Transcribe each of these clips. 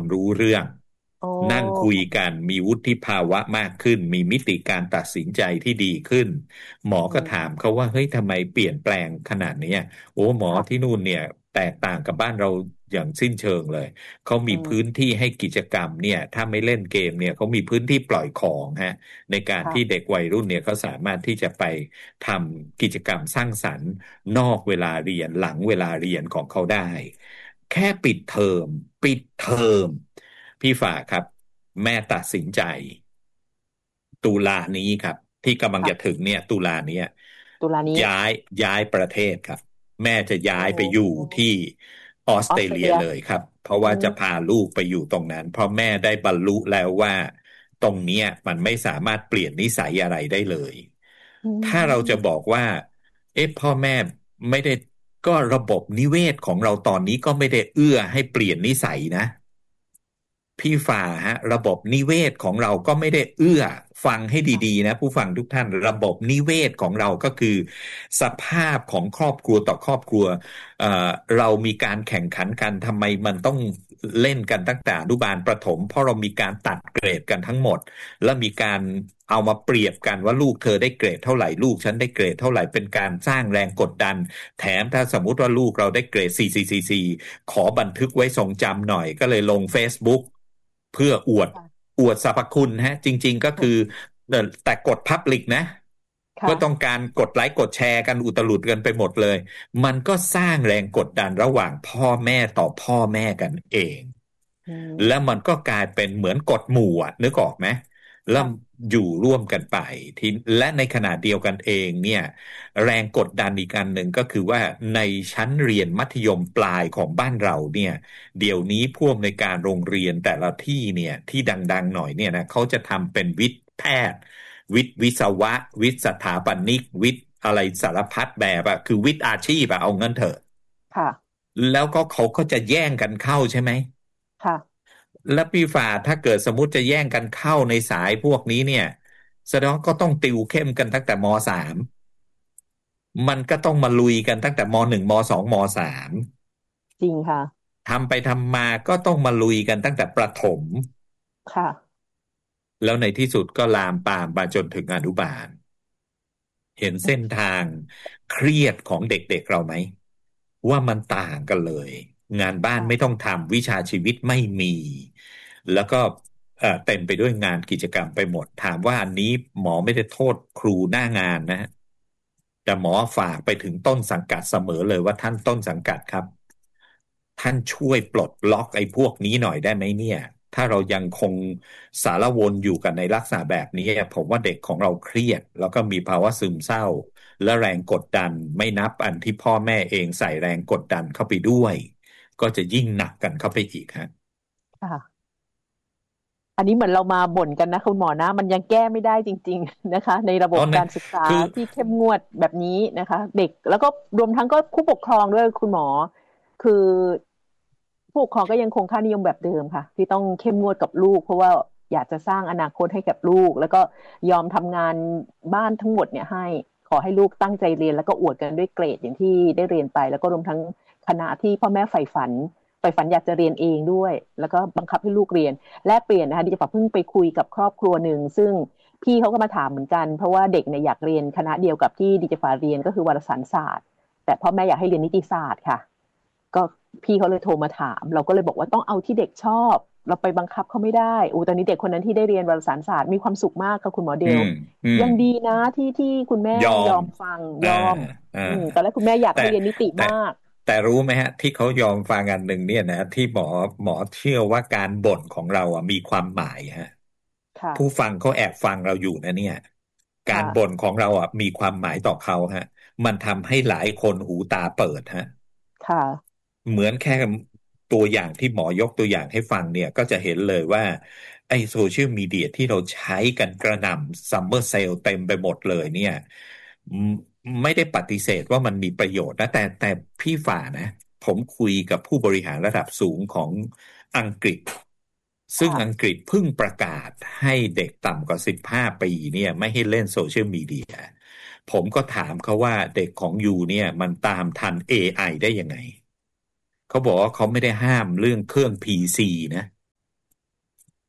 รู้เรื่องโอ้นั่งคุยกันมีวุฒิภาวะมากขึ้นมีมิติการตัดสินใจที่ดีขึ้นหมออืก็ถามมเขาว่าเฮ้ยทำไมเปลี่ยนแปลงขนาดนี้โอ้หมอที่ค่ะนู่นเนี่ยแตกต่างกับบ้านเราอย่างสิ้นเชิงเลยเขาอืมีพื้นมที่ให้กิจกรรมเนี่ยถ้าไม่เล่นเกมเนี่ยเขามีพื้นที่ปล่อยของฮะในการที่ค่ะเด็กวัยรุ่นเนี่ยเขาสามารถที่จะไปทำกิจกรรมสร้างสรรค์นอกเวลาเรียนหลังเวลาเรียนของเขาได้แค่ปิดเทอมพี่ฝากครับแม่ตัดสินใจตุลานี้ครับที่กำลังจะค่ะถึงเนี่ยตุลาเนี้ยตุลานี้ย้ายประเทศครับแม่จะย้าโอ้ยไปอยู่ที่ออสเตรเลียออสเตรเลียเลยครับเพราะอืว่าจะพามลูกไปอยู่ตรงนั้นเพราะแม่ได้บรรลุแล้วว่าตรงเนี้ยมันไม่สามารถเปลี่ยนนิสัยอะไรได้เลยอืถ้าเราจะบมอกว่าพ่อแม่ไม่ได้ก็ระบบนิเวศของเราตอนนี้ก็ไม่ได้เอื้อให้เปลี่ยนนิสัยนะ พี่ฝ่าฮะระบบนิเวศของเราก็ไม่ได้เอื้อฟังให้ดีค่ะๆนะผู้ฟังทุกท่านระบบนิเวศของเราก็คือสภาพของครอบครัวต่อครอบครัวเอ่อเรามีการแข่งขันกันทำไมมันต้องเล่นกันตั้งแต่อนุบาลประถมเพราะเรามีการตัดเกรดกันทั้งหมดแล้วมีการเอามาเปรียบกันว่าลูกเธอได้เกรดเท่าไหร่ลูกฉันได้เกรดเท่าไหร่เป็นการสร้างแรงกดดันแถมถ้าสมมุติว่าลูกเราได้เกรด4 4 4 4ขอบันทึกไว้ทรงจำหน่อยก็เลยลง Facebook เพื่อค่ะอวดสรรพคุณฮะจริงๆก็คือแต่กดพับลิกนะเพื่อต้องค่ะการกดไลค์กดแชร์กันอุตลุดกันไปหมดเลยมันก็สร้างแรงกดดันระหว่างพ่อแม่ต่อพ่อแม่กันเองอืแล้วมมันก็กลายเป็นเหมือนกฎหมู่อะนึกออกไหมแล้วค่ะอยู่ร่วมกันไปที่และในขณะเดียวกันเองเนี่ยแรงกดดันอีกอันหนึ่งก็คือว่าในชั้นเรียนมัธยมปลายของบ้านเราเนี่ย เดี๋ยวนี้ผู้อำนวยการโรงเรียนแต่ละที่เนี่ยที่ดังๆหน่อยเนี่ยนะเขาจะทำเป็นวิทย์แพทย์วิทย์วิศวะวิทย์สถาปนิกวิทย์อะไรสารพัดแบบอะคือวิทย์อาชีพอะเอาเงินเถอะค่ะแล้วก็เขาก็จะแย่งกันเข้าใช่ไหมค่ะแล้วพี่ฝ่าถ้าเกิดสมมุติจะแย่งกันเข้าในสายพวกนี้เนี่ยแสดงว่าก็ต้องติวเข้มกันตั้งแต่ม.3มันก็ต้องมาลุยกันตั้งแต่ม.1ม.2ม.3 จริงค่ะทำไปทำมาก็ต้องมาลุยกันตั้งแต่ประถมค่ะแล้วในที่สุดก็ลามปามมาจนถึงอนุบาลเห็นเส้นทางเครียดของเด็กๆเราไหมว่ามันต่างกันเลยงานบ้านไม่ค่ะต้องทำวิชาชีวิตไม่มีแล้วก็เต็มไปด้วยงานกิจกรรมไปหมดถามว่าอันนี้หมอไม่ได้โทษครูหน้างานนะแต่หมอฝากไปถึงต้นสังกัดเสมอเลยว่าท่านต้นสังกัดครับ ท่านช่วยปลดล็อกไอ้พวกนี้หน่อยได้ไหมเนี่ยถ้าเรายังคงสารวนอยู่กันในลักษณะแบบนี้ผมว่าเด็กของเราเครียดแล้วก็มีภาวะซึมเศร้าและแรงกดดันไม่นับอันที่พ่อแม่เองใส่แรงกดดันเข้าไปด้วยก็จะยิ่งหนักกันเข้าไปอีกฮะค่ะอันนี้เหมือนเรามาบ่นกันนะคุณหมอนะมันยังแก้ไม่ได้จริงๆนะคะในระบบอ๋อนะการศึกษาคือที่เข้มงวดแบบนี้นะคะเด็กแล้วก็รวมทั้งก็ผู้ปกครองด้วยคุณหมอคือผู้ปกครองก็ยังคงค่านิยมแบบเดิมค่ะที่ต้องเข้มงวดกับลูกเพราะว่าอยากจะสร้างอนาคตให้กับลูกแล้วก็ยอมทำงานบ้านทั้งหมดเนี่ยให้ขอให้ลูกตั้งใจเรียนแล้วก็อวดกันด้วยเกรดอย่างที่ได้เรียนไปแล้วก็รวมทั้งคณะที่พ่อแม่ใฝ่ฝันอยากจะเรียนเองด้วยแล้วก็บังคับให้ลูกเรียน แลกเปลี่ยนนะคะดิจะฝากเพิ่งไปคุยกับครอบครัวหนึ่งซึ่งพี่เขาก็มาถามเหมือนกันเพราะว่าเด็กเนี่ยอยากเรียนคณะเดียวกับที่ดิจะฝากเรียนก็คือวารสารศาสตร์แต่พ่อแม่อยากให้เรียนนิติศาสตร์ค่ะก็พี่เขาเลยโทรมาถามเราก็เลยบอกว่าต้องเอาที่เด็กชอบเราไปบังคับเขาไม่ได้โอ้ตอนนี้เด็กคนนั้นที่ได้เรียนวารสารศาสตร์มีความสุขมากค่ะคุณหมอเดลอืมอืมยังดีนะที่คุณแม่ยอมยอมฟังอ่ายอมอ่าตอนแรกคุณแม่อยากแต่ให้เรียนนิติแต่มากแต่รู้ไหมฮะที่เขายอมฟังอันหนึ่งเนี่ยนะที่หมอเชื่อว่าการบ่นของเราอ่ะมีความหมายฮะค่ะผู้ฟังเขาแอบฟังเราอยู่นะเนี่ยการบ่นค่ะของเราอ่ะมีความหมายต่อเขาฮะมันทำให้หลายคนหูตาเปิดฮะค่ะเหมือนแค่ตัวอย่างที่หมอยกตัวอย่างให้ฟังเนี่ยก็จะเห็นเลยว่าไอ้โซเชียลมีเดียที่เราใช้กันกระหน่ำซัมเมอร์เซลเต็มไปหมดเลยเนี่ยอืมไม่ได้ปฏิเสธว่ามันมีประโยชน์นะแต่พี่ฝ่านะผมคุยกับผู้บริหารระดับสูงของอังกฤษซึ่งค่ะอังกฤษเพิ่งประกาศให้เด็กต่ำกว่า15 ปีเนี่ยไม่ให้เล่นโซเชียลมีเดียผมก็ถามเขาว่าเด็กของยูเนี่ยมันตามทัน AI ได้ยังไงเขาบอกว่าเขาไม่ได้ห้ามเรื่องเครื่อง PC นะ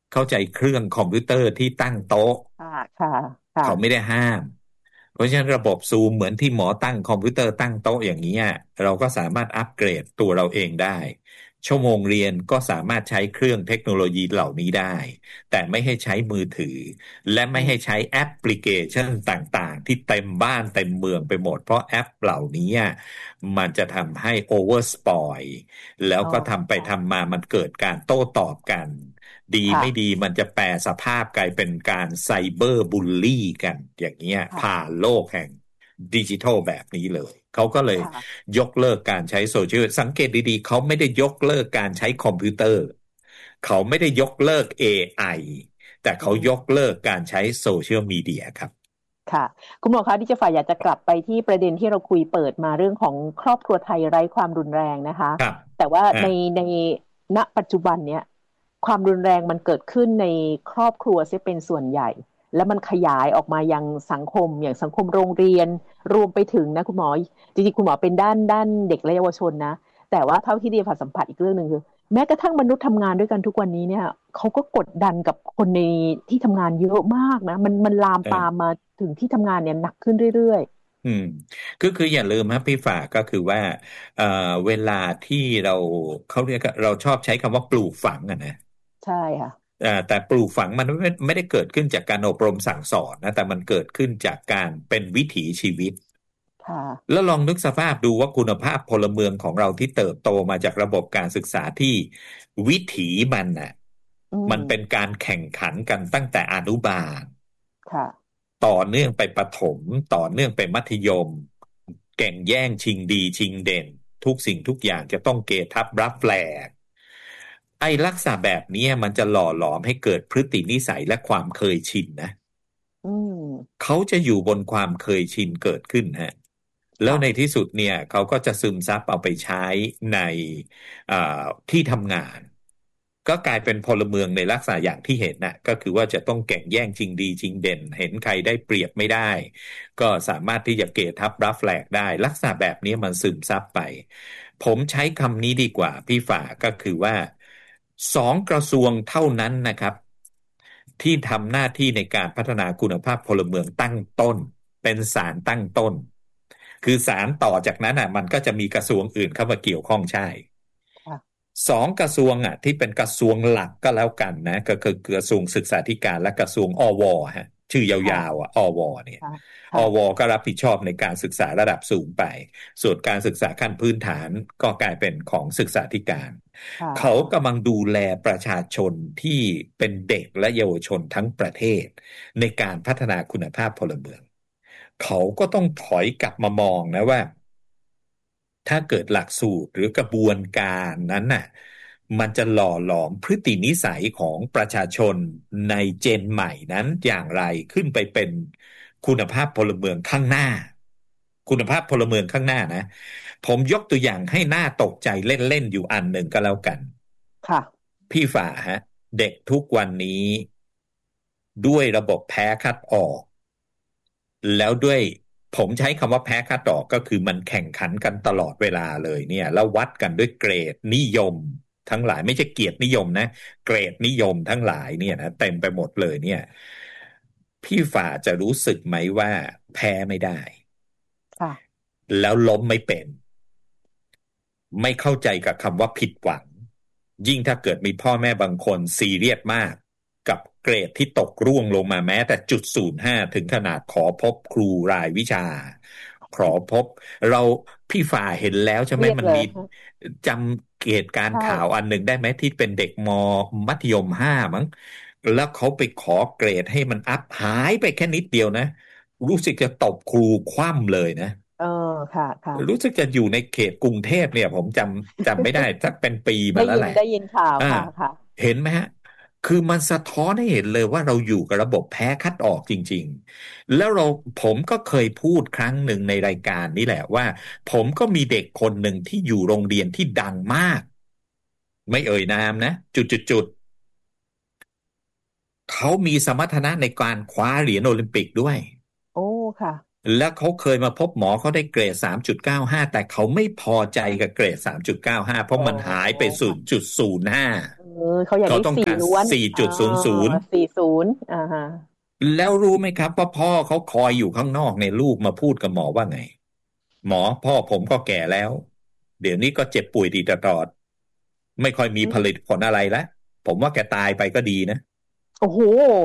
เข้าใจเครื่องคอมพิวเตอร์ที่ตั้งโต๊ะค่ะค่ะค่ะเขาไม่ได้ห้าม เพราะฉะนั้นระบบซูมเหมือนที่หมอตั้งคอมพิวเตอร์ตั้งโต๊ะอย่างนี้เราก็สามารถอัปเกรดตัวเราเองได้ชั่วโมงเรียนก็สามารถใช้เครื่องเทคโนโลยีเหล่านี้ได้แต่ไม่ให้ใช้มือถือและอืไม่ให้มใช้แอปพลิเคชันต่างๆที่เต็มบ้านเต็มเมืองไปหมดเพราะแอปเหล่านี้มันจะทำให้โอเวอร์สปอยแล้วอ๋อก็ทำไปค่ะทำมามันเกิดการโต้ตอบกันดีไม่ค่ะดีมันจะแปลสภาพกลายเป็นการไซเบอร์บูลลี่กันอย่างเงี้ยผ่าค่ะนโลกแห่งดิจิทัลแบบนี้เลยเขาก็เลยค่ะยกเลิกการใช้โซเชียลสังเกตดีๆเขาไม่ได้ยกเลิกการใช้คอมพิวเตอร์เขาไม่ได้ยกเลิก AI แต่อืเขายกมเลิกการใช้โซเชียลมีเดียครับค่ะคุณหมอคะที่จะฝ่ายอยากจะกลับไปที่ประเด็นที่เราคุยเปิดมาเรื่องของครอบครัวไทยไร้ความรุนแรงนะคะครับแต่ว่าอ่าในณปัจจุบันเนี้ยความรุนแรงมันเกิดขึ้นในครอบครัวเสียเป็นส่วนใหญ่แล้วมันขยายออกมายังสังคมอย่างสังคมโรงเรียนรวมไปถึงนะคุณหมอจริงๆคุณหมอเป็นด้านเด็กและเยาวชนนะแต่ว่าเท่าที่เรียนผ่านสัมผัสอีกเรื่องหนึ่งคือ แม้กระทั่งมนุษย์ทำงานด้วยกันทุกวันนี้เนี่ยเขาก็กดดันกับคนในที่ทำงานเยอะมากนะมันลามเออปามมาถึงที่ทำงานเนี่ยหนักขึ้นเรื่อยอืมคืออย่าลืมครับพี่ฝากก็คือว่าเอ่อเวลาที่เขาเรียกเราชอบใช้คำว่าปลูกฝังนะๆใช่ค่ะแต่ปลูกฝังมันไม่ได้เกิดขึ้นจากการอบรมสั่งสอนนะแต่มันเกิดขึ้นจากการเป็นวิถีชีวิตค่ะแล้วลองนึกสภาพดูว่าคุณภาพพลเมืองของเราที่เติบโตมาจากระบบการศึกษาที่วิถีมันน่ะอืมันเป็นมการแข่งขันกันตั้งแต่อนุบาลค่ะต่อเนื่องไปประถมต่อเนื่องไปมัธยมแก่งแย่งชิงดีชิงเด่นทุกสิ่งทุกอย่างจะต้องเกทับรับแลกไอ้ลักษณะแบบนี้มันจะหล่อหลอมให้เกิดพฤตินิสัยและความเคยชินนะอืมเขาจะอยู่บนความเคยชินเกิดขึ้นฮะแล้วค่ะในที่สุดเนี่ยเขาก็จะซึมซับเอาไปใช้ในเอ่อที่ทำงานก็กลายเป็นพลเมืองในลักษณะอย่างที่เห็นนะก็คือว่าจะต้องแข่งแย่งชิงดีชิงเด่นเห็นใครได้เปรียบไม่ได้ก็สามารถที่จะเกทับรับแฝกได้ลักษณะแบบนี้มันซึมซับไปผมใช้คำนี้ดีกว่าพี่ฝ่าก็คือว่า2 กระทรวงเท่านั้นนะครับที่ทำหน้าที่ในการพัฒนาคุณภาพพลเมืองตั้งต้นเป็นสารตั้งต้นคือสารต่อจากนั้นมันก็จะมีกระทรวงอื่นเข้ามาเกี่ยวข้องใช่ค่ะ 2 กระทรวงที่เป็นกระทรวงหลักก็แล้วกันนะก็คือกระทรวงศึกษาธิการและกระทรวงอวฮะชื่อยาวค่ะๆอวเนี่ยค่ะอค่ะวก็รับผิดชอบในการศึกษาระดับสูงไปส่วนการศึกษาขั้นพื้นฐานก็กลายเป็นของศึกษาธิการเขาค่ะกำลังดูแลประชาชนที่เป็นเด็กและเยาวชนทั้งประเทศในการพัฒนาคุณภาพพลเมืองเขาก็ต้องถอยกลับมามองนะว่า ถ้าเกิดหลักสูตรหรือกระบวนการนั้นน่ะมันจะหล่อหลอมพฤตินิสัยของประชาชนในเจนใหม่นั้นอย่างไรขึ้นไปเป็นคุณภาพพลเมืองข้างหน้าคุณภาพพลเมืองข้างหน้านะผมยกตัวอย่างให้หน้าตกใจเล่นๆอยู่อันหนึ่งก็แล้วกันค่ะพี่ฝ่าเด็กทุกวันนี้ด้วยระบบแพ้คัดออก แล้วด้วยผมใช้คำว่าแพ้คัดออกก็คือมันแข่งขันกันตลอดเวลาเลยเนี่ยแล้ววัดกันด้วยเกรดนิยมทั้งหลายไม่ใช่เกียรตินิยมนะเกรดนิยมทั้งหลายเนี่ยนะเต็มไปหมดเลยเนี่ยพี่ฝ่าจะรู้สึกไหมว่าแพ้ไม่ได้ค่ะแล้วล้มไม่เป็นไม่เข้าใจกับคำว่าผิดหวังยิ่งถ้าเกิดมีพ่อแม่บางคนซีเรียสมากกับเกรดที่ตกร่วงลงมาแม้แต่0.5ถึงขนาดขอพบครูรายวิชาขอพบเราพี่ฝ่าเห็นแล้วใช่ไหมเรียกเลยมันมีจำเหตุการณ์ใช่ข่าวอันหนึ่งได้ไหมที่เป็นเด็กมัธยม5มั้งแล้วเขาไปขอเกรดให้มันอัพหายไปแค่นิดเดียวนะรู้สึกจะตบครูคว่ำเลยนะเออค่ะค่ะรู้สึกจะอยู่ในเขตกรุงเทพเนี่ยผมจำไม่ได้สักเป็นปีมาแล้วแหละได้ยินข่าวอ่าค่ะค่ะเห็นไหมฮะคือมันสะท้อนให้เห็นเลยว่าเราอยู่กับระบบแพ้คัดออกจริงๆแล้วผมก็เคยพูดครั้งหนึ่งในรายการนี่แหละว่าผมก็มีเด็กคนหนึ่งที่อยู่โรงเรียนที่ดังมากไม่เอ่ยนามนะจุดเขามีสมรรถนะในการคว้าเหรียญโอลิมปิกด้วยโอ้ค่ะแล้วเขาเคยมาพบหมอเขาได้เกรด3.95แต่เขาไม่พอใจกับเกรด3.95เพราะอ๋อมันหายไปค่ะ 0.05 เขาอยากได้เขาต้องการสี่ล้วน 4.00 40ฮะแล้วรู้ไหมครับว่าพ่อเขาคอยอยู่ข้างนอกในลูกมาพูดกับหมอว่าไงหมอพ่อผมก็แก่แล้วเดี๋ยวนี้ก็เจ็บป่วยดีตลอดไม่ค่อยมีอืมผลิตผลอะไรแล้วผมว่าแกตายไปก็ดีนะโอ้โห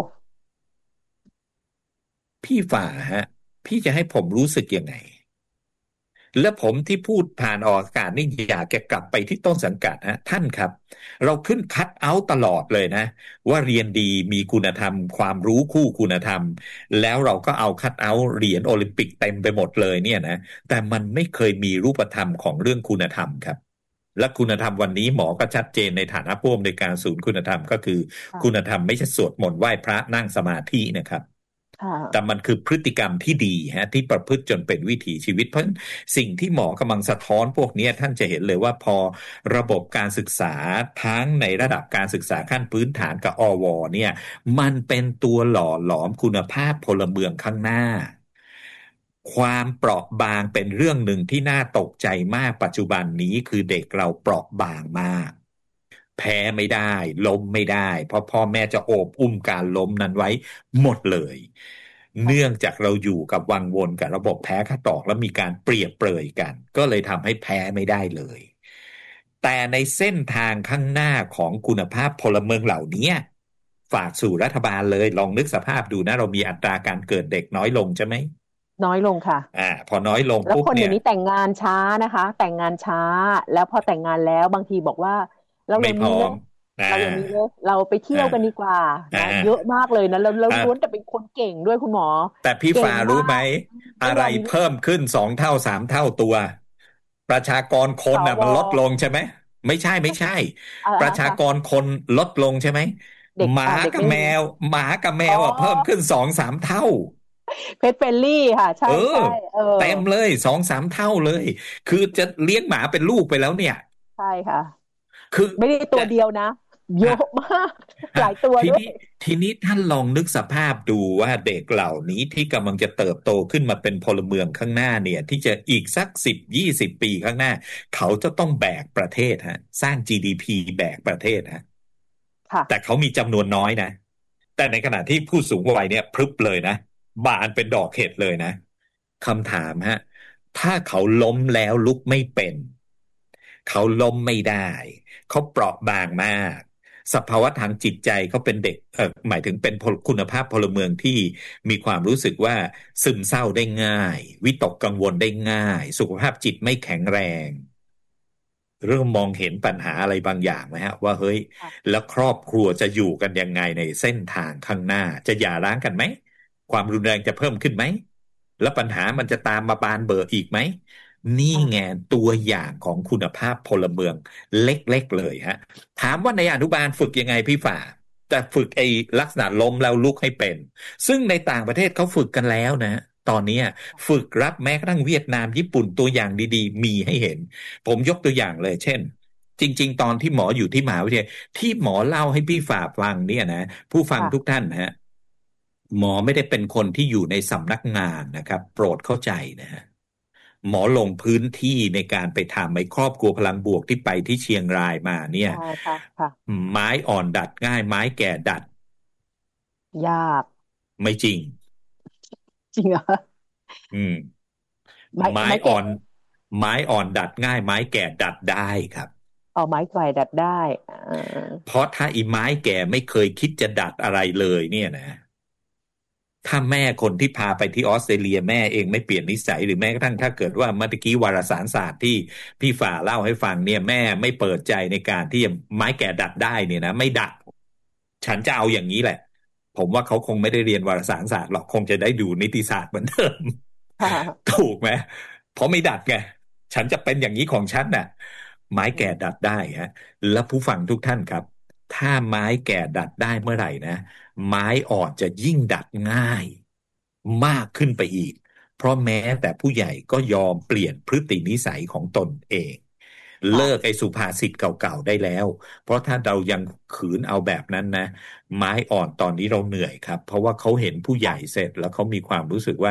พี่ฝ่าฮะพี่จะให้ผมรู้สึกยังไง และผมที่พูดผ่านออกอากาศนี่อยากจะกลับไปที่ต้นสังกัดฮะท่านครับเราขึ้นคัดเอาท์ตลอดเลยนะว่าเรียนดีมีคุณธรรมความรู้คู่คุณธรรมแล้วเราก็เอาคัดเอาท์เหรียญโอลิมปิกเต็มไปหมดเลยเนี่ยนะแต่มันไม่เคยมีรูปธรรมของเรื่องคุณธรรมครับและคุณธรรมวันนี้หมอก็ชัดเจนในฐานะผู้อำนวยการศูนย์คุณธรรมก็คือคุณค่ะธรรมไม่ใช่สวดมนต์ไหว้พระนั่งสมาธินะครับ แต่ค่ะมันคือพฤติกรรมที่ดีฮะที่ประพฤติจนเป็นวิถีชีวิตเพราะสิ่งที่หมอกำลังสะท้อนพวกนี้ท่านจะเห็นเลยว่าพอระบบการศึกษาทั้งในระดับการศึกษาขั้นพื้นฐานกับอวเนี่ยมันเป็นตัวหล่อหลอมคุณภาพพลเมืองข้างหน้าความเปราะบางเป็นเรื่องหนึ่งที่น่าตกใจมากปัจจุบันนี้คือเด็กเราเปราะบางมาก แพ้ไม่ได้ล้มไม่ได้เพราะพ่อแม่จะโอบอุ้มการล้มนั้นไว้หมดเลยเนื่องค่ะจากเราอยู่กับวังวนกับระบบแพ้คัดออกแล้วมีการเปรียบเปรยกันก็เลยทำให้แพ้ไม่ได้เลยแต่ในเส้นทางข้างหน้าของคุณภาพพลเมืองเหล่านี้ฝากสู่รัฐบาลเลยลองนึกสภาพดูนะเรามีอัตราการเกิดเด็กน้อยลงใช่ไหมน้อยลงค่ะพอน้อยลงแล้วปุ๊บเนี่ยคนเดี๋ยวนี้แต่งงานช้านะคะแต่งงานช้าแล้วพอแต่งงานแล้วบางทีบอกว่าเราไม่ยังมีเลยพร้อมอ่าเรายังมีเลยเราไปเที่อ่ายวกันดีกว่าอ่นะเยอะามากเลยนะแล้วอ่าล้วนแต่เป็นคนเก่งด้วยคุณหมอแต่พี่เก่งฝ่ารู้ไหมมากอะไรไม่ยอมมีลูเพิ่มกขึ้น2 เท่า 3 เท่าตัวประชากรคสนน่ะวมันลดลงใช่ไหมไม่ใช่ประชากค่ะรคนลดลงใช่ไหมเด็กหมาเด็กไม่มีกับแมวหมากับแมอ๋อวอ่ะเพิ่มขึ้น2 3 เท่าเพชรเฟรนลี่ค่ะใช่เออใช่เออเต็มเลย2 3 เท่าเลยคือจะเลี้ยงหมาเป็นลูกไปแล้วเนี่ยใช่ค่ะคือไม่ได้ตัวจะเดียวนะเยอะมากหฮะลายตัวทีนี้ด้วยทีนี้ท่านลองนึกสภาพดูว่าเด็กเหล่านี้ที่กำลังจะเติบโตขึ้นมาเป็นพลเมืองข้างหน้าเนี่ยที่จะอีกสัก10 20 ปีข้างหน้าเขาจะต้องแบกประเทศฮะสร้าง GDP แบกประเทศฮะแต่ค่ะเขามีจำนวนน้อยนะแต่ในขณะที่ผู้สูงวัยเนี่ยพรึบเลยนะบานเป็นดอกเห็ดเลยนะคำถามฮะถ้าเขาล้มแล้วลุกไม่เป็นเขาล้มไม่ได้เขาเปราะบางมาก สภาวะทางจิตใจเขาเป็นเด็กหมายถึงเป็นคุณภาพพลเมืองที่มีความรู้สึกว่าซึมเศร้าได้ง่ายวิตกกังวลได้ง่ายสุขภาพจิตไม่แข็งแรงเริ่มมองเห็นปัญหาอะไรบางอย่างไหมฮะว่าเฮ้ยค่ะแล้วครอบครัวจะอยู่กันยังไงในเส้นทางข้างหน้าจะหย่าร้างกันไหมความรุนแรงจะเพิ่มขึ้นไหมแล้วปัญหามันจะตามมาบานเบอร์อีกไหมนี่ไงค่ะตัวอย่างของคุณภาพพลเมืองเล็กๆเลยฮะ ถามว่าในอนุบาลฝึกยังไงพี่ฝ่าจะฝึกไอ้ลักษณะล้มแล้วลุกให้เป็นซึ่งในต่างประเทศเขาฝึกกันแล้วนะตอนนี้ฝึกรับแม้กระทั่งเวียดนามญี่ปุ่นตัวอย่างดีๆมีให้เห็นผมยกตัวอย่างเลยเช่นจริงๆตอนที่หมออยู่ที่มหาวิทยาลัยที่หมอเล่าให้พี่ฝ่าฟังเนี่ยนะผู้ฟังทุกค่ะท่านฮะหมอไม่ได้เป็นคนที่อยู่ในสำนักงานนะครับโปรดเข้าใจนะฮะหมอลงพื้นที่ในการไปทำไอ้ครอบครัวพลังบวกที่ไปที่เชียงรายมาเนี่ยใช่ค่ะค่ะไม้อ่อนดัดง่ายไม้แก่ดัดยากไม่จริงจริงเหรออืมไม้ไม้แกะอ่อนไม้อ่อนดัดง่ายไม้แก่ดัดได้ครับเอาไม้ไกวดัดได้เพราะถ้าอีไม้แก่ไม่เคยคิดจะดัดอะไรเลยเนี่ยนะถ้าแม่คนที่พาไปที่ออสเตรเลียแม่เองไม่เปลี่ยนนิสัยหรือแม้กระทั่งถ้าเกิดว่าเมื่อกี้วารสารศาสตร์ที่พี่ฝ่าเล่าให้ฟังเนี่ยแม่ไม่เปิดใจในการที่จะไม้แก่ดัดได้เนี่ยนะไม่ดัดฉันจะเอาอย่างนี้แหละผมว่าเขาคงไม่ได้เรียนวารสารศาสตร์หรอกคงจะได้ดูนิติศาสตร์เหมือนเดิมค่ะถูกไหมเพราะไม่ดัดไงฉันจะเป็นอย่างนี้ของฉันน่ะไม้แก่ดัดได้ฮะและผู้ฟังทุกท่านครับถ้าไม้แก่ดัดได้เมื่อไหร่นะไม้อ่อนจะยิ่งดัดง่ายมากขึ้นไปอีกเพราะแม้แต่ผู้ใหญ่ก็ยอมเปลี่ยนพฤตินิสัยของตนเองเลิกค่ะไอ้สุภาษิตเก่าๆได้แล้วเพราะถ้าเรายังขืนเอาแบบนั้นนะไม้อ่อนตอนนี้เราเหนื่อยครับเพราะว่าเขาเห็นผู้ใหญ่ค่ะเสร็จแล้วเขามีความรู้สึกว่า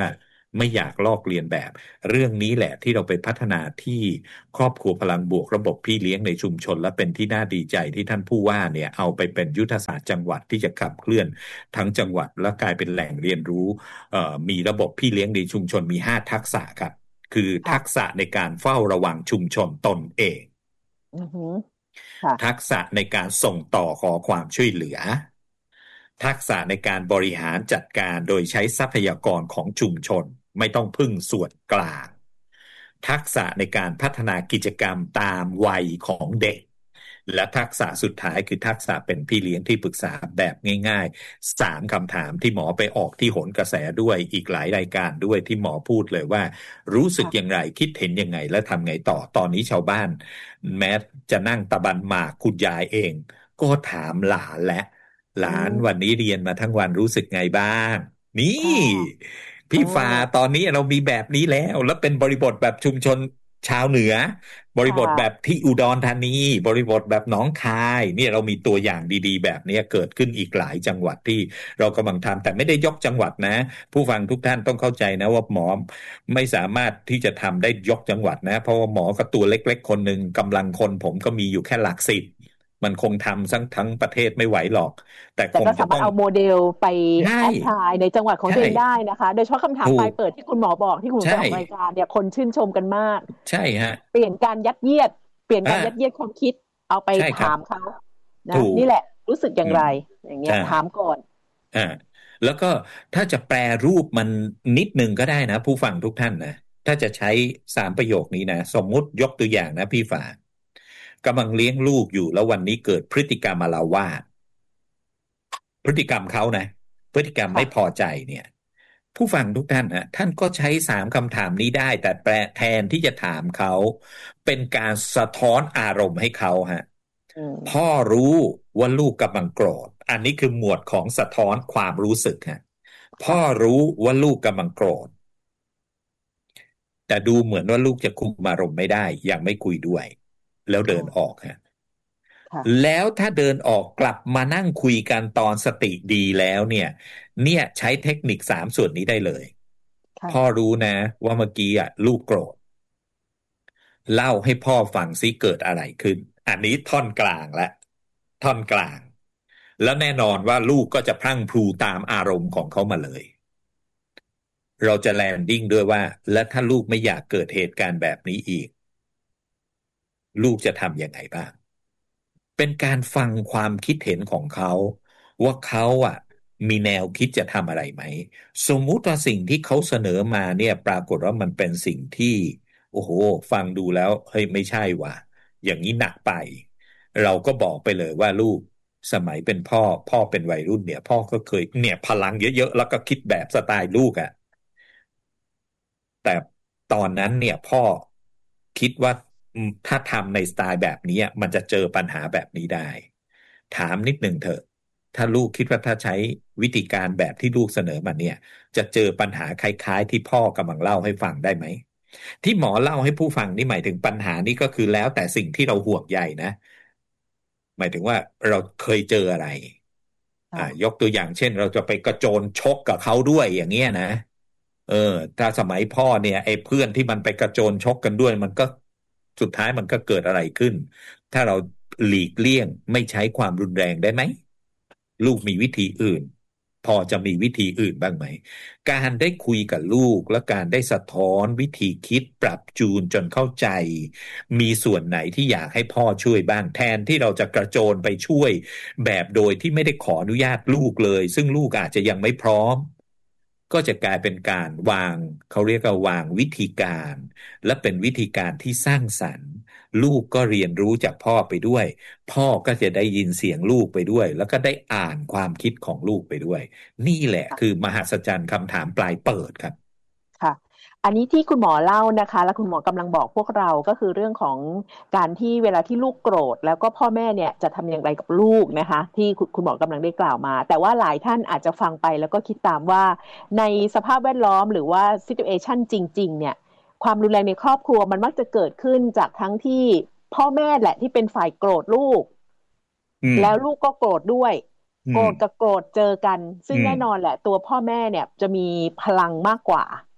ไม่อยากลอกเลียนแบบ เรื่องนี้แหละที่เราไปพัฒนาที่ครอบครัวพลังบวกระบบพี่เลี้ยงในชุมชนและเป็นที่น่าดีใจที่ท่านผู้ว่าเนี่ยเอาไปเป็นยุทธศาสตร์จังหวัดที่จะขับเคลื่อนทั้งจังหวัดและกลายเป็นแหล่งเรียนรู้มีระบบพี่เลี้ยงในชุมชนมี5 ทักษะครับคือทักค่ะษะในการเฝ้าระวังชุมชนตนเองอือหือค่ะทักษะในการส่งต่อขอความช่วยเหลือทักษะในการบริหารจัดการโดยใช้ทรัพยากรของชุมชนไม่ต้องพึ่งส่วนกลางทักษะในการพัฒนากิจกรรมตามวัยของเด็กและทักษะสุดท้ายคือทักษะเป็นพี่เลี้ยงที่ปรึกษาแบบง่ายๆ3 คำถามที่หมอไปออกที่โหนกระแสด้วยอีกหลายรายการด้วยที่หมอพูดเลยว่ารู้สึกค่ะอย่างไรคิดเห็นยังไงและทำไงต่อตอนนี้ชาวบ้านแม้จะนั่งตะบันหมากคุณยายเองก็ถามหลานและหลาอืนวันมนี้เรียนมาทั้งวันรู้สึกไงบ้างนี่ค่ะเอพี่ฟ้าตออนนี้เรามีแบบนี้แล้วเป็นบริบทแบบชุมชนชาวเหนือบริค่บทแบบะที่อุดรธานีบริบทแบบหนองคายเนี่ยเรามีตัวอย่างดีๆแบบนี้เกิดขึ้นอีกหลายจังหวัดที่เรากำลังทำแต่ไม่ได้ยกจังหวัดนะผู้ฟังทุกท่านต้องเข้าใจนะว่าหมอไม่สามารถที่จะทำได้ยกจังหวัดนะเพราะว่าหมอก็ตัวเล็กๆคนหนึ่งกำลังคนผมก็มีอยู่แค่หลักสิบมันคงทำทั้งประเทศไม่ไหวหรอกแต่แต่ก็คงจะต้องสามารถเอาโมเดลไปใช่แอพพลายในจังหวัดของใช่ตัวเองได้นะคะโดยเฉพาะคำถามถูกปลายเปิดที่คุณหมอบอกที่คุณหมอใช่ไปออกรายการเนี่ยคนชื่นชมกันมากใช่ฮะเปลี่ยนการยัดเยียดเปลี่ยนการยัดเยียอ่าดความคิดเอาไปใช่ครับถามเขานะถูกนี่แหละรู้สึกอย่างอืมไรอย่างเงี้ยใช่ถามก่อนอ่าแล้วก็ถ้าจะแปรรูปมันนิดหนึ่งก็ได้นะผู้ฟังทุกท่านนะถ้าจะใช้3 ประโยคนี้นะสมมุติยกตัวอย่างนะพี่ฝ่ากำลังเลี้ยงลูกอยู่แล้ววันนี้เกิดพฤติกรรมอาละวาดพฤติกรรมเขานะพฤติกรรมไม่พค่ะอใจเนี่ยผู้ฟังทุกท่านนะท่านก็ใช้3 คำถามนี้ได้แต่แปลแทนที่จะถามเขาเป็นการสะท้อนอารมณ์ให้เขาฮะอืพ่อมรู้ว่าลูกกำลังโกรธอันนี้คือหมวดของสะท้อนความรู้สึกฮะพ่อค่ะรู้ว่าลูกกำลังโกรธแต่ดูเหมือนว่าลูกจะคุมอารมณ์ไม่ได้ยังไม่คุยด้วยแล้วเดินอค่ะอกฮะค่ะแล้วถ้าเดินออกกลับมานั่งคุยกันตอนสติดีแล้วเนี่ยใช้เทคนิค3 ส่วนนี้ได้เลยพ่อค่ะรู้นะว่าเมื่อกี้ลูกโกรธเล่าให้พ่อฟังซิเกิดอะไรขึ้นอันนี้ท่อนกลางและท่อนกลาง แล้วแน่นอนว่าลูกก็จะพรั่งพรูตามอารมณ์ของเขามาเลย เราจะแลนดิ้งด้วยว่าและถ้าลูกไม่อยากเกิดเหตุการณ์แบบนี้อีกลูกจะทำยังไงบ้าง เป็นการฟังความคิดเห็นของเขาว่าเขามีแนวคิดจะทำอะไรไหมสมมุติว่าสิ่งที่เขาเสนอมาเนี่ยปรากฏว่ามันเป็นสิ่งที่โอ้โหฟังดูแล้วเฮ้ยไม่ใช่ว่ะอย่างนี้หนักไปเราก็บอกไปเลยว่าลูกสมัยเป็นพ่อเป็นวัยรุ่นเนี่ยพ่อก็เคยเนี่ยพลังเยอะๆแล้วก็คิดแบบสไตล์ลูกแต่ตอนนั้นเนี่ยพ่อคิดว่าถ้าทำในสไตล์แบบนี้มันจะเจอปัญหาแบบนี้ได้ถามนิดหนึ่งเถอะถ้าลูกคิดว่าถ้าใช้วิธีการแบบที่ลูกเสนอมาเนี่ยจะเจอปัญหาคล้ายๆที่พ่อกำลังเล่าให้ฟังได้ไหมที่หมอเล่าให้ผู้ฟังนี่หมายถึงปัญหานี้ก็คือแล้วแต่สิ่งที่เราห่วงใยนะหมายถึงว่าเราเคยเจออะไรยค่ะกตัวอย่างเช่นเราจะไปกระโจนชกกับเขาด้วยอย่างเงี้ยนะ เออถ้าสมัยพ่อเนี่ยไอ้เพื่อนที่มันไปกระโจนชกกันด้วยมันก็สุดท้ายมันก็เกิดอะไรขึ้นถ้าเราหลีกเลี่ยงไม่ใช้ความรุนแรงได้ไหมลูกมีวิธีอื่นพอจะมีวิธีอื่นบ้างไหมการได้คุยกับลูกและการได้สะท้อนวิธีคิดปรับจูนจนเข้าใจมีส่วนไหนที่อยากให้พ่อช่วยบ้างแทนที่เราจะกระโจนไปช่วยแบบโดยที่ไม่ได้ขออนุญาตลูกเลยซึ่งลูกอาจจะยังไม่พร้อม ก็จะกลายเป็นการวางเขาเรียกว่าวางวิธีการและเป็นวิธีการที่สร้างสรรค์ลูกก็เรียนรู้จากพ่อไปด้วยพ่อก็จะได้ยินเสียงลูกไปด้วยแล้วก็ได้อ่านความคิดของลูกไปด้วยนี่แหละคือมหัศจรรย์คำถามปลายเปิดครับค่ะอันนี้ที่คุณหมอเล่านะคะแล้วคุณหมอกำลังบอกพวกเราก็คือเรื่องของการที่เวลาที่ลูกโกรธแล้วก็พ่อแม่เนี่ยจะทำอย่างไรกับลูกนะคะที่คุณหมอกำลังได้กล่าวมาแต่ว่าหลายท่านอาจจะฟังไปแล้วก็คิดตามว่าในสภาพแวดล้อมหรือว่า situation จริงๆเนี่ยความรุนแรงในครอบครัวมันมักจะเกิดขึ้นจากทั้งที่พ่อแม่แหละที่เป็นฝ่ายโกรธลูกอืมแล้วลูกก็โกรธด้วยอืมโกรธกับโกรธเจอกันซึ่งอืมแน่นอนแหละตัวพ่อแม่เนี่ยจะมีพลังมากกว่า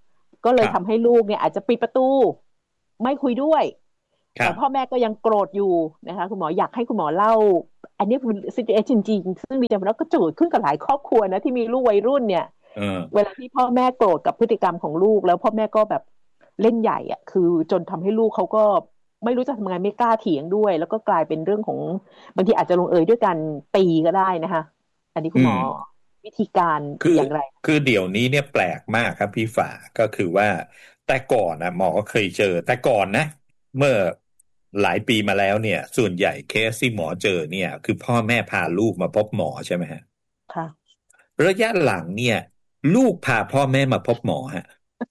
ก็เลครับยทำให้ลูกเนี่ยอาจจะปิดประตูไม่คุยด้วยแต่ครับพ่อแม่ก็ยังโกรธอยู่นะคะคุณหมออยากให้คุณหมอเล่าอันนี้เป็น situation จริงๆซึ่งดิฉันว่าก็เกิดขึ้นกับหลายครอบครัวนะที่มีลูกวัยรุ่นเนี่ยเออเวลาที่พ่อแม่โกรธกับพฤติกรรมของลูกแล้วพ่อแม่ก็แบบเล่นใหญ่อ่ะคือจนทำให้ลูกเขาก็ไม่รู้จะทำไงไม่กล้าเถียงด้วยแล้วก็กลายเป็นเรื่องของบางทีอาจจะลงเอยด้วยการตีก็ได้นะคะอันนี้คุณหมออืมวิธีการคืออย่างไรคือเดี๋ยวนี้เนี่ยแปลกมากครับพี่ฝ่าก็คือว่าแต่ก่อนนะหมอก็เคยเจอแต่ก่อนนะเมื่อหลายปีมาแล้วเนี่ยส่วนใหญ่เคสที่หมอเจอเนี่ยคือพ่อแม่พาลูกมาพบหมอใช่ไหมฮะค่ะระยะหลังเนี่ยลูกพาพ่อแม่มาพบหมอฮะ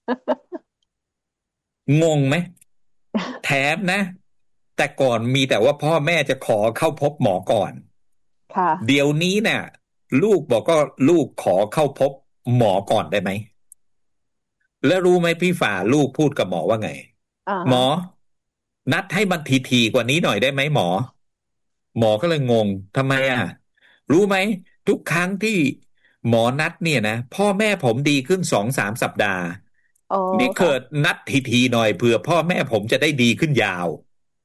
งงไหมแถมนะแต่ก่อนมีแต่ว่าพ่อแม่จะขอเข้าพบหมอก่อนค่ะเดี๋ยวนี้เนี่ยลูกบอกก็ลูกขอเข้าพบหมอก่อนได้ไหม แล้วรู้ไหมพี่ฝ่าลูกพูดกับหมอว่าไงอ่าฮะหมอนัดให้มันทีๆกว่านี้หน่อยได้ไหมหมอหมอก็เลยงงทำไมอ่ะรู้ไหมทุกครั้งที่หมอนัดเนี่ยนะพ่อแม่ผมดีขึ้น2-3 สัปดาห์อ๋อนี่ค่ะเกิดนัดทีๆหน่อยเผื่อพ่อแม่ผมจะได้ดีขึ้นยาว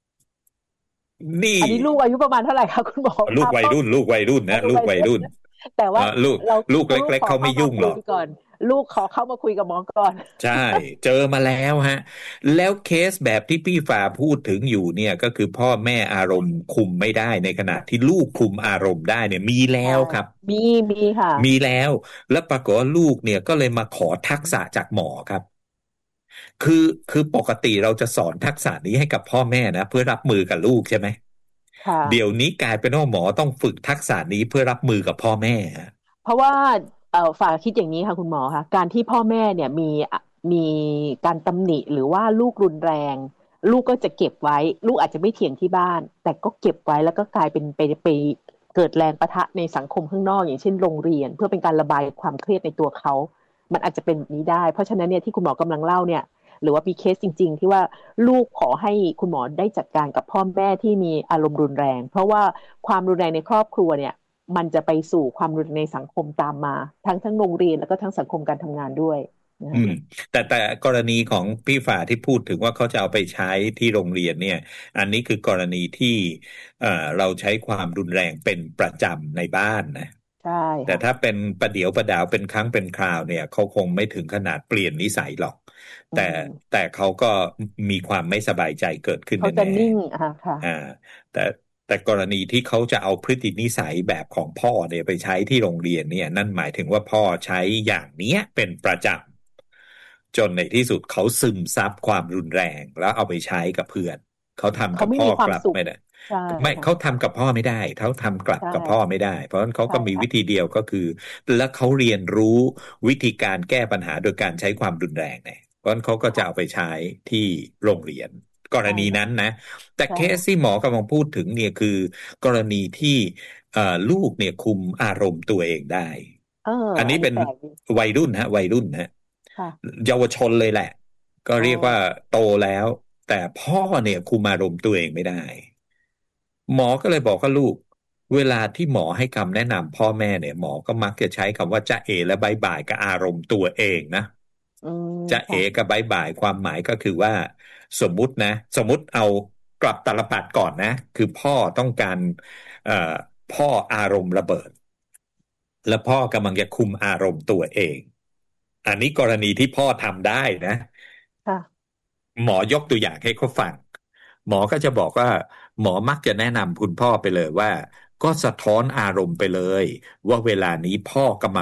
นี่อันนี้ลูกอายุประมาณเท่าไหร่คะคุณหมอลูกวัยพาพ่อรุ่นลูกวัยรุ่นนะอายุวัยรุ่นลูกวัยรุ่นแต่ว่าลูกเราลูกเลูกล็กๆเขาไม่ขอเข้ามายุ่งหรอกคุยก่อนลูกขอเข้ามาคุยกับหมอก่อนใช่เจอมาแล้วฮะแล้วเคสแบบที่พี่ฝ่าพูดถึงอยู่เนี่ยก็คือพ่อแม่อารมณ์คุมไม่ได้ในขณะที่ลูกคุมอารมณ์ได้เนี่ยมีแล้ใช่วครับมีมีค่ะมีแล้วแล้วปรากฏว่าลูกเนี่ยก็เลยมาขอทักษะจากหมอครับคือปกติเราจะสอนทักษะนี้ให้กับพ่อแม่นะเพื่อรับมือกับลูกใช่ไหมค่ะเดี๋ยวนี้กลายเป็นว่าหมอต้องฝึกทักษะนี้เพื่อรับมือกับพ่อแม่ฮะเพราะว่าฝากคิดอย่างนี้ค่ะคุณหมอคะการที่พ่อแม่เนี่ยมีการตำหนิหรือว่าลูกรุนแรงลูกก็จะเก็บไว้ลูกอาจจะไม่เถียงที่บ้านแต่ก็เก็บไว้แล้วก็กลายเป็นไปเกิดแรงปะทะในสังคมข้างนอกอย่างเช่นโรงเรียนเพื่อเป็นการระบายความเครียดในตัวเขามันอาจจะเป็นแบบนี้ได้เพราะฉะนั้นเนี่ยที่คุณหมอกำลังเล่าเนี่ย หรือว่ามีเคสจริงๆที่ว่าลูกขอให้คุณหมอได้จัดการกับพ่อแม่ที่มีอารมณ์รุนแรงเพราะว่าความรุนแรงในครอบครัวเนี่ยมันจะไปสู่ความรุนแรงในสังคมตามมาทั้งโรงเรียนแล้วก็ทั้งสังคมการทำงานด้วยนะอืมแต่กรณีของพี่ฝ่าที่พูดถึงว่าเขาจะเอาไปใช้ที่โรงเรียนเนี่ยอันนี้คือกรณีที่เอ่อเราใช้ความรุนแรงเป็นประจำในบ้านนะใช่แต่ค่ะถ้าเป็นประเดี๋ยวประดาวเป็นครั้งเป็นคราวเนี่ยเขาคงไม่ถึงขนาดเปลี่ยนนิสัยหรอกอืแต่มแต่เขาก็มีความไม่สบายใจเกิดขึ้นเขาจะแน่นิ่งอ่ะค่ะๆแต่แต่กรณีที่เขาจะเอาพฤตินิสัยแบบของพ่อเนี่ยไปใช้ที่โรงเรียนเนี่ยนั่นหมายถึงว่าพ่อใช้อย่างเนี้ยเป็นประจำจนในที่สุดเขาซึมซับความรุนแรงแล้วเอาไปใช้กับเพื่อนเขาทำเขาไม่กับพ่อมีความสุขกลับไม่ได้ใช่ไม่ค่ะเขาทำกับพ่อไม่ได้เขาทำกลับใช่กับพ่อไม่ได้เพราะฉะนั้นเขาใช่ก็มีวิธีค่ะเดียวก็คือแล้วเขาเรียนรู้วิธีการแก้ปัญหาโดยการใช้ความรุนแรงเนี่ยเพราะฉะนั้นเขาก็จะเอาไปใช้ที่โรงเรียนกรใช่ค่ะณีนั้นนะแต่เคสใช่ค่ะที่หมอกำลังพูดถึงเนี่ยคือกรณีที่ลูกเนี่ยคุมอารมณ์ตัวเองได้เอออันนี้เป็นอันนี้แปลกดีวัยรุ่นฮะวัยรุ่นฮะค่ะเยาวชนเลยแหละก็อ๋อเรียกว่าโตแล้วแต่พ่อเนี่ยคุมอารมณ์ตัวเองไม่ได้หมอก็เลยบอกกับลูกเวลาที่หมอให้คำแนะนำพ่อแม่เนี่ยหมอก็มักจะใช้คำว่าจ๊ะเอและบายบายกับอารมณ์ตัวเองนะอืมจ๊ะเอค่ะกับบายบายความหมายก็คือว่าสมมุตินะสมมุติเอากลับตาลปัดก่อนนะคือพ่อต้องการเอ่อพ่ออารมณ์ระเบิดแล้วพ่อกำลังจะคุมอารมณ์ตัวเองอันนี้กรณีที่พ่อทำได้นะค่ะหมอยกตัวอย่างให้เขาฟังหมอก็จะบอกว่าหมอมักจะแนะนำคุณพ่อไปเลยว่าก็สะท้อนอารมณ์ไปเลยว่าเวลานี้พ่อกำลัง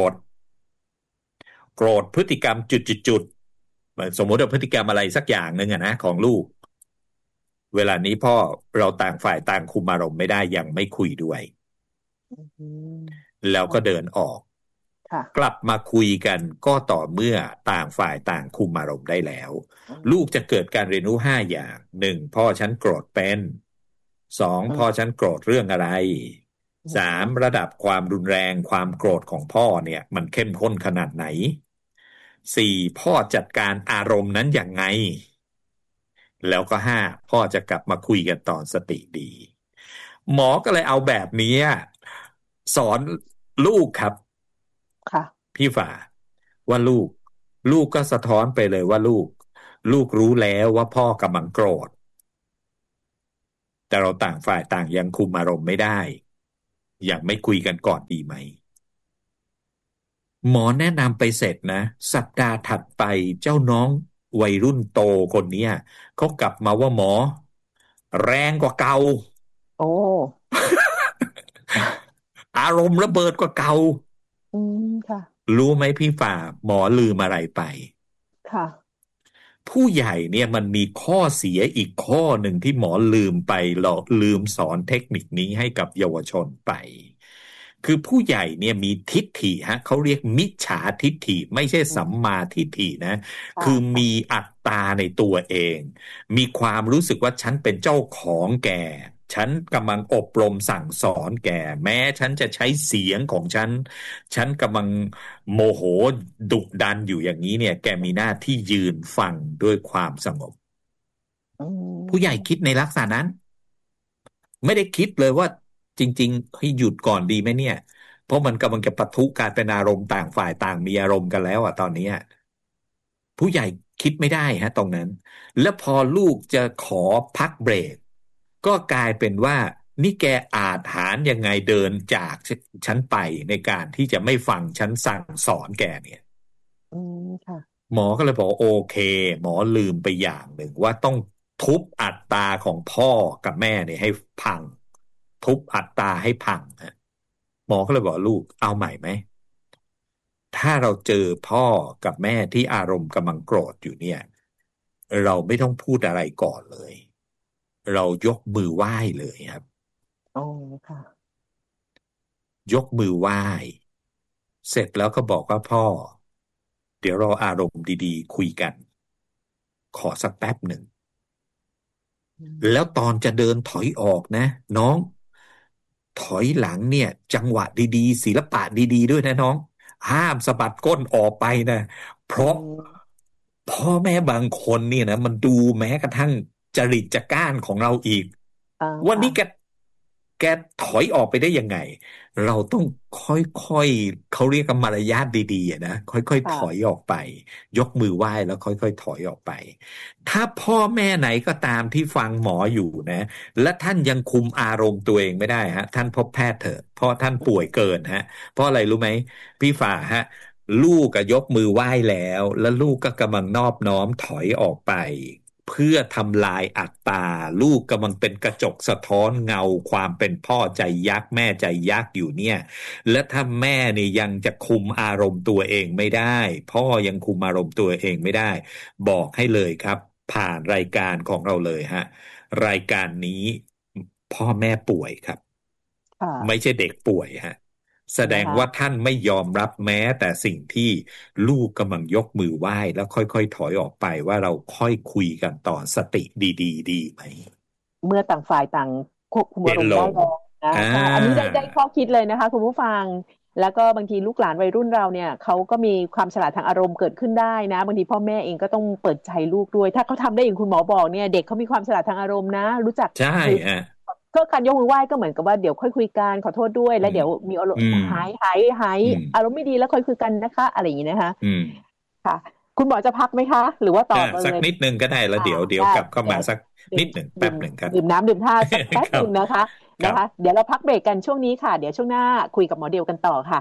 โกรธพฤติกรรมจุดสมมติว่าพฤติกรรมอะไรสักอย่างหนึ่งอะนะของลูกเวลานี้พ่อเราต่างฝ่ายต่างคุมอารมณ์ไม่ได้ยังไม่คุยด้วยอืมแล้วก็ค่ะเดินออกค่ะกลับมาคุยกันก็ต่อเมื่อต่างฝ่ายต่างคุมอารมณ์ได้แล้วอืลูกจะมเกิดการเรียนรู้5 อย่าง1พ่อฉันโกรธเป็น2 อืมพ่อฉันโกรธเรื่องอะไรอื 3 มระดับความรุนแรงความโกรธของพ่อเนี่ยมันเข้มข้นขนาดไหน4พ่อจัดการอารมณ์นั้นอย่างไงแล้วก็5พ่อจะกลับมาคุยกันตอนสติดีหมอก็เลยเอาแบบนี้สอนลูกครับค่ะพี่ฝ่าว่าลูกลูกก็สะท้อนไปเลยว่าลูกรู้แล้วว่าพ่อกำลังโกรธแต่เราต่างฝ่ายต่างยังคุมอารมณ์ไม่ได้ยังไม่คุยกันก่อนดีไหมหมอแนะนำไปเสร็จนะสัปดาห์ถัดไปเจ้าน้องวัยรุ่นโตคนเนี้ยเขากลับมาว่าหมอแรงกว่าเก่าโอ้อารมณ์ระเบิดกว่าเก่าค่ะรู้ไหมพี่ฝ่าหมอลืมอะไรไปค่ะผู้ใหญ่เนี่ยมันมีข้อเสียอีกข้อหนึ่งที่หมอลืมไปหรอลืมสอนเทคนิคนี้ให้กับเยาวชนไปคือผู้ใหญ่เนี่ยมีทิฏฐิฮะเขาเรียกมิจฉาทิฏฐิไม่ใช่สัมมาทิฏฐินะคือค่ะมีอัตตาในตัวเองมีความรู้สึกว่าฉันเป็นเจ้าของแกฉันกำลังอบรมสั่งสอนแกแม้ฉันจะใช้เสียงของฉันกำลังโมโหดุดันอยู่อย่างนี้เนี่ยแกมีหน้าที่ยืนฟังด้วยความสงบผู้ใหญ่คิดในลักษณะนั้นไม่ได้คิดเลยว่าจริงๆให้หยุดก่อนดีไหมเนี่ยเพราะมันกำลังจะปะทุการเป็นอารมณ์ต่างฝ่ายต่างมีอารมณ์กันแล้วอะตอนนี้ผู้ใหญ่คิดไม่ได้ฮะตรงนั้นแล้วพอลูกจะขอพักเบรกก็กลายเป็นว่านี่แกอาจหาญยังไงเดินจากฉันไปในการที่จะไม่ฟังฉันสั่งสอนแกเนี่ยค่ะหมอก็เลยบอกโอเคหมอลืมไปอย่างหนึ่งว่าต้องทุบอัตราของพ่อกับแม่เนี่ยให้พังทุบอัตราให้พังฮะหมอก็เลยบอกลูกเอาใหม่ไหมถ้าเราเจอพ่อกับแม่ที่อารมณ์กำลังโกรธอยู่เนี่ยเราไม่ต้องพูดอะไรก่อนเลยเรายกมือไหว้เลยครับโอ้ค่ะยกมือไหว้เสร็จแล้วก็บอกว่าพ่อเดี๋ยวเราอารมณ์ดีๆคุยกันขอสักแป๊บหนึ่ง แล้วตอนจะเดินถอยออกนะน้องถอยหลังเนี่ยจังหวะดีๆศิลปะดีๆด้วยนะน้องห้ามสะบัดก้นออกไปนะเพอืราะมพ่อแม่บางคนเนี่ยนะมันดูแม้กระทั่งจริตจักร้านของเราอีกวันค่ะนี้แกถอยออกไปได้ยังไงเราต้องค่อยๆเขาเรียกกันมารยาทดีๆอะนะค่อยๆถอยค่ะออกไปยกมือไหว้แล้วค่อยๆถอยออกไป ถ้าพ่อแม่ไหนก็ตามที่ฟังหมออยู่นะและท่านยังคุมอารมณ์ตัวเองไม่ได้ฮะท่านพบแพทย์เถอะเพราะท่านป่วยเกินฮะเพราะอะไรรู้ไหมพี่ฝ่าฮะลูกก็ยกมือไหว้แล้วลูกก็กำลังนอบน้อมถอยออกไปเพื่อทำลายอัตตาลูกกำลังเป็นกระจกสะท้อนเงาความเป็นพ่อใจยักษ์แม่ใจยักษ์อยู่เนี่ยและถ้าแม่นี่ยังจะคุมอารมณ์ตัวเองไม่ได้พ่อยังคุมอารมณ์ตัวเองไม่ได้บอกให้เลยครับผ่านรายการของเราเลยฮะรายการนี้พ่อแม่ป่วยครับไม่ค่ะใช่เด็กป่วยฮะแสดงนะคะว่าท่านไม่ยอมรับแม้แต่สิ่งที่ลูกกำลังยกมือไหว้แล้วค่อยๆถอยออกไปว่าเราค่อยคุยกันต่อสติดีๆดีไหมเมื่อต่างฝ่ายต่างควบคุมอารมณ์เย็นลงได้แล้วนะอ่าใช่อันนี้ได้ข้อคิดเลยนะคะคุณผู้ฟังแล้วก็บางทีลูกหลานวัยรุ่นเราเนี่ยเขาก็มีความฉลาดทางอารมณ์เกิดขึ้นได้นะบางทีพ่อแม่เองก็ต้องเปิดใจลูกด้วยถ้าเขาทำได้อย่างคุณหมอบอกเนี่ยเด็กเขามีความฉลาดทางอารมณ์นะรู้จักใช่หรือฮะก็การยกมือไหว้ก็เหมือนกับว่าเดี๋ยวค่อยคุยกันขอโทษด้วยแล้วเดี๋ยวมีอารมณ์อืมหายอืมอารมณ์ไม่ดีแล้วค่อยคุยกันนะคะอะไรอย่างนี้นะคะอืมค่ะคุณหมอจะพักไหมคะหรือว่าต่อเลสักยนิดหนึ่งก็ได้แล้วอ่าเดี๋ยวได้กลับเข้าเดี๋ยวมาสักดื่มนิดหนึ่งดื่มแป๊บหนึ่งครับดื่มน้ำดื่มท่าสักแป๊บครับหนึ่งนะคะครับเดี๋ยวเราพักเบรกกันช่วงนี้ค่ะเดี๋ยวช่วงหน้าคุยกับหมอเดียวกันต่อค่ะ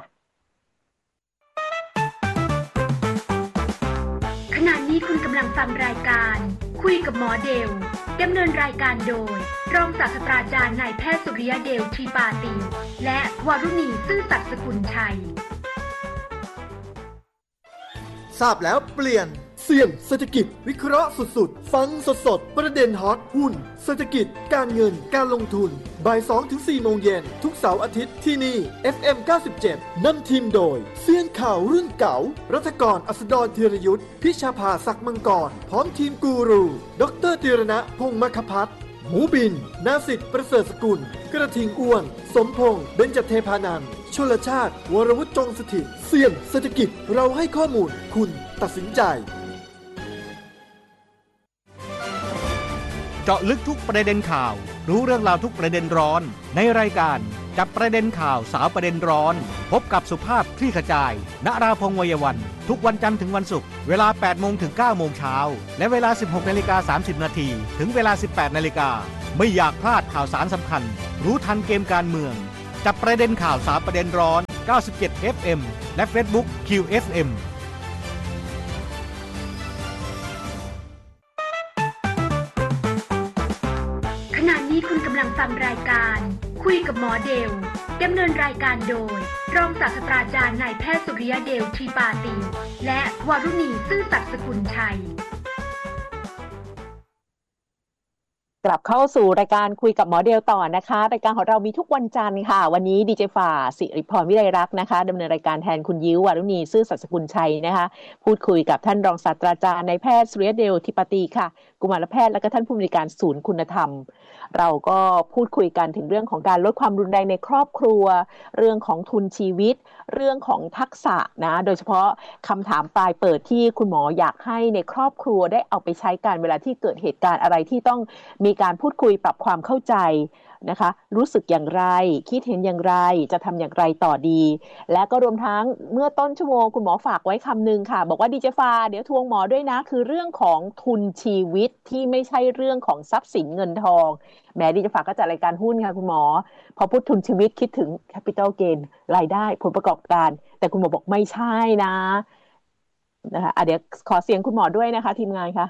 ขณะนี้คุณกำลังฟังรายการคุยกับหมอเดลดำเนินรายการโดยรองศาสตราจารย์นายแพทย์สุริยเดลทรีปาตีและวรุณีซื่อสัตย์สกุลชัยทราบแล้วเปลี่ยนเสี่ยงเศรษฐกิจวิเคราะห์สุดๆฟังสดๆประเด็นฮอตหุ้นเศรษฐกิจการเงินการลงทุนบ่าย 2-4 โมงเย็นทุกเสาร์อาทิตย์ที่นี่ FM 97 นำทีมโดยเซียนข่าวรุ่นเก่ารัฐกรอัสดรธีรยุทธพิชาภาศักดิ์มังกรพร้อมทีมกูรูดรธีรณะพงษ์มคพัฒน์หมูบินนาสิทธิ์ประเสริฐสกุลกระทิงอ้วนสมพงษ์เบญจเทพานันท์ชลชาติวรวุฒิจงสถิตเสี่ยงเศรษฐกิจเราให้ข้อมูลคุณตัดสินใจเจาะลึกทุกประเด็นข่าวรู้เรื่องราวทุกประเด็นร้อนในรายการจับประเด็นข่าวสาวประเด็นร้อนพบกับสุภาพคลี่ขจายณราพงษ์ วัยวันทุกวันจันทร์ถึงวันศุกร์เวลา 8 โมงถึง 9 โมงเช้าและเวลา 16:30 น.ถึงเวลา 18 นาฬิกาไม่อยากพลาดข่าวสารสำคัญรู้ทันเกมการเมืองจับประเด็นข่าวสาวประเด็นร้อน97 FM และ Facebook QFM ขณะนี้คุณกำลังฟังรายการคุยกับหมอเดลดำเนินรายการโดยรองศาสตราจารย์นายแพทย์สุริยเดลทีปาตีและวารุณีซื่อสัตย์สกุลชัยกลับเข้าสู่รายการคุยกับหมอเดลต่อนะคะรายการของเรามีทุกวันจันทร์ค่ะวันนี้ดีเจฝ่าสิริพรวิไลรักษ์นะคะดำเนินรายการแทนคุณยิ้ววารุณีซื่อสัตย์สกุลชัยนะคะพูดคุยกับท่านรองศาสตราจารย์นายแพทย์สุริยเดลทิปตีค่ะกุมารแพทย์และก็ท่านผู้อำนวยการศูนย์คุณธรรมเราก็พูดคุยกันถึงเรื่องของการลดความรุนแรงในครอบครัวเรื่องของทุนชีวิตเรื่องของทักษะนะโดยเฉพาะคำถามปลายเปิดที่คุณหมออยากให้ในครอบครัวได้เอาไปใช้กันเวลาที่เกิดเหตุการณ์อะไรที่ต้องมีการพูดคุยปรับความเข้าใจนะคะรู้สึกอย่างไรคิดเห็นอย่างไรจะทำอย่างไรต่อดีและก็รวมทั้งเมื่อต้นชั่วโมงคุณหมอฝากไว้คำนึงค่ะบอกว่าดีเจฟ้าเดี๋ยวทวงหมอด้วยนะคือเรื่องของทุนชีวิตที่ไม่ใช่เรื่องของทรัพย์สินเงินทองแหมดีเจฟ้าก็จัดรายการหุ้นค่ะคุณหมอพอพูดทุนชีวิตคิดถึง capital gain รายได้ผลประกอบการแต่คุณหมอบอกไม่ใช่นะคะเดี๋ยวขอเสียงคุณหมอด้วยนะคะทีมงานค่ะ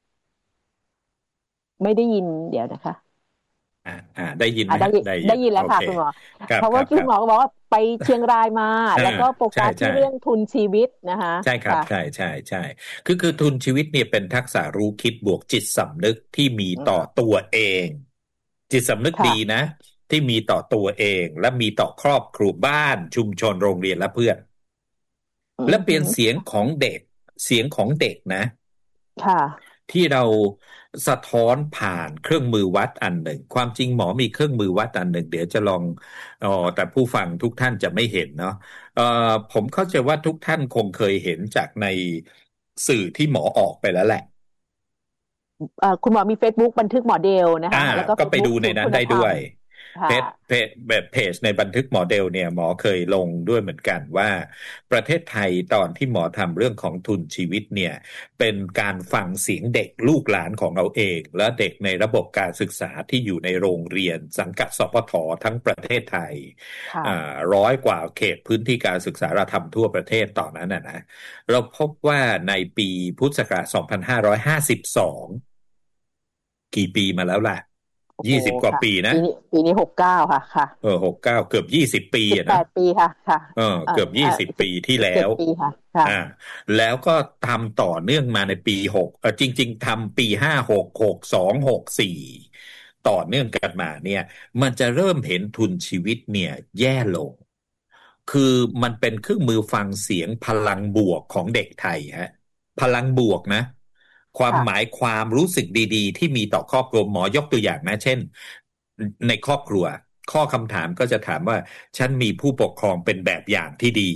ไม่ได้ยินเดี๋ยวนะคะได้ยินไหมได้ยินแล้วค่ะคุณหมอเพราะว่าคุณหมอบอกว่าไปเชียงรายมาแล้วก็โฟกัสที่เรื่องทุนชีวิตนะคะใช่ครับใช่คือทุนชีวิตเนี่ยเป็นทักษะรู้คิดบวกจิตสำนึกที่มีต่อตัวเองจิตสำนึกดีนะที่มีต่อตัวเองและมีต่อครอบครัวบ้านชุมชนโรงเรียนและเพื่อนและเปลี่ยนเสียงของเด็กนะค่ะที่เราสะท้อนผ่านเครื่องมือวัดอันหนึ่งความจริงหมอมีเครื่องมือวัดอันหนึ่งเดี๋ยวจะลองแต่ผู้ฟังทุกท่านจะไม่เห็นเนาะผมเข้าใจว่าทุกท่านคงเคยเห็นจากในสื่อที่หมอออกไปแล้วแหละคุณหมอมี Facebook บันทึกหมอเดลนะคะแล้วก็ไปดูในนั้นได้ด้วยเพจในบันทึกหมอเดลเนี่ยหมอเคยลงด้วยเหมือนกันว่าประเทศไทยตอนที่หมอทำเรื่องของทุนชีวิตเนี่ยเป็นการฟังเสียงเด็กลูกหลานของเราเองและเด็กในระบบการศึกษาที่อยู่ในโรงเรียนสังกัดสพททั้งประเทศไทย100 กว่าเขตพื้นที่การศึกษาเราทำทั่วประเทศตอนนั้นนะเราพบว่าในปีพุทธศักราช2552กี่ปีมาแล้วล่ะ20 กว่าปีนะปีนี้69ค่ะ 69เกือบ20 ปีนะ 18 ปีค่ะเกือบ20 ปีที่แล้วปีค่ะแล้วก็ทำต่อเนื่องมาในปี6จริงๆทำปี56 62 64ต่อเนื่องกันมาเนี่ยมันจะเริ่มเห็นทุนชีวิตเนี่ยแย่ลงคือมันเป็นเครื่องมือฟังเสียงพลังบวกของเด็กไทยฮะพลังบวกนะความหมายความรู้สึกดีๆที่มีต่อครอบครัวหมอยกตัวอย่างนะเช่นในครอบครัวข้อคำถามก็จะถามว่าฉันมีผู้ปกครองเป็นแบบอย่างที่ดี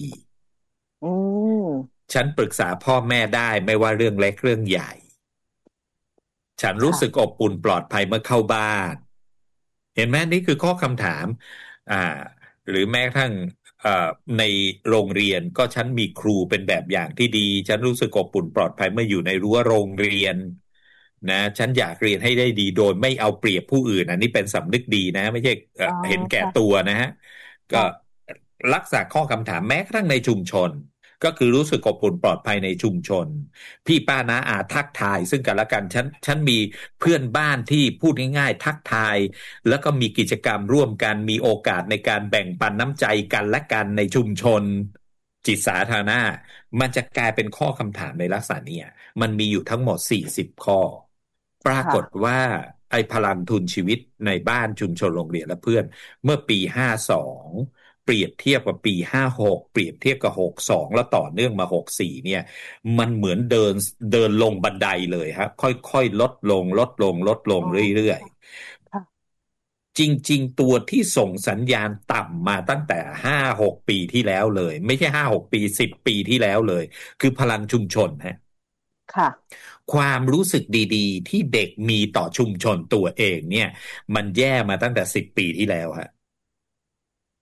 ฉันปรึกษาพ่อแม่ได้ไม่ว่าเรื่องเล็กเรื่องใหญ่ฉันรู้สึกอบอุ่นปลอดภัยเมื่อเข้าบ้านเห็นไหมนี่คือข้อคำถามหรือแม้กระทั่งในโรงเรียนก็ฉันมีครูเป็นแบบอย่างที่ดีฉันรู้สึกอบอุ่นปลอดภัยเมื่ออยู่ในรั้วโรงเรียนนะฉันอยากเรียนให้ได้ดีโดยไม่เอาเปรียบผู้อื่นอันนี้เป็นสำนึกดีนะไม่ใช่เห็นแก่ตัวนะฮะก็รักษาข้อคำถามแม้กระทั่งในชุมชนก็คือรู้สึกอบอุ่นปลอดภัยในชุมชนพี่ป้าน้าอาทักทายซึ่งกันและกันฉันมีเพื่อนบ้านที่พูดง่ายๆทักทายแล้วก็มีกิจกรรมร่วมกันมีโอกาสในการแบ่งปันน้ำใจกันและกันในชุมชนจิตสาธารณะมันจะกลายเป็นข้อคำถามในลักษณะนี้มันมีอยู่ทั้งหมด40 ข้อปรากฏว่าไอ้พลังทุนชีวิตในบ้านชุมชนโรงเรียนและเพื่อนเมื่อปี52เปรียบเทียบกับปี56เปรียบเทียบกับ62แล้วต่อเนื่องมา64เนี่ยมันเหมือนเดินลงบันไดเลยครับค่อยๆลดลงเรื่อยๆจริงๆตัวที่ส่งสัญญาณต่ำมาตั้งแต่5-6 ปีที่แล้วเลยไม่ใช่5-6 ปี10 ปีที่แล้วเลยคือพลังชุมชนฮะค่ะความรู้สึกดีๆที่เด็กมีต่อชุมชนตัวเองเนี่ยมันแย่มาตั้งแต่10 ปีที่แล้วฮะ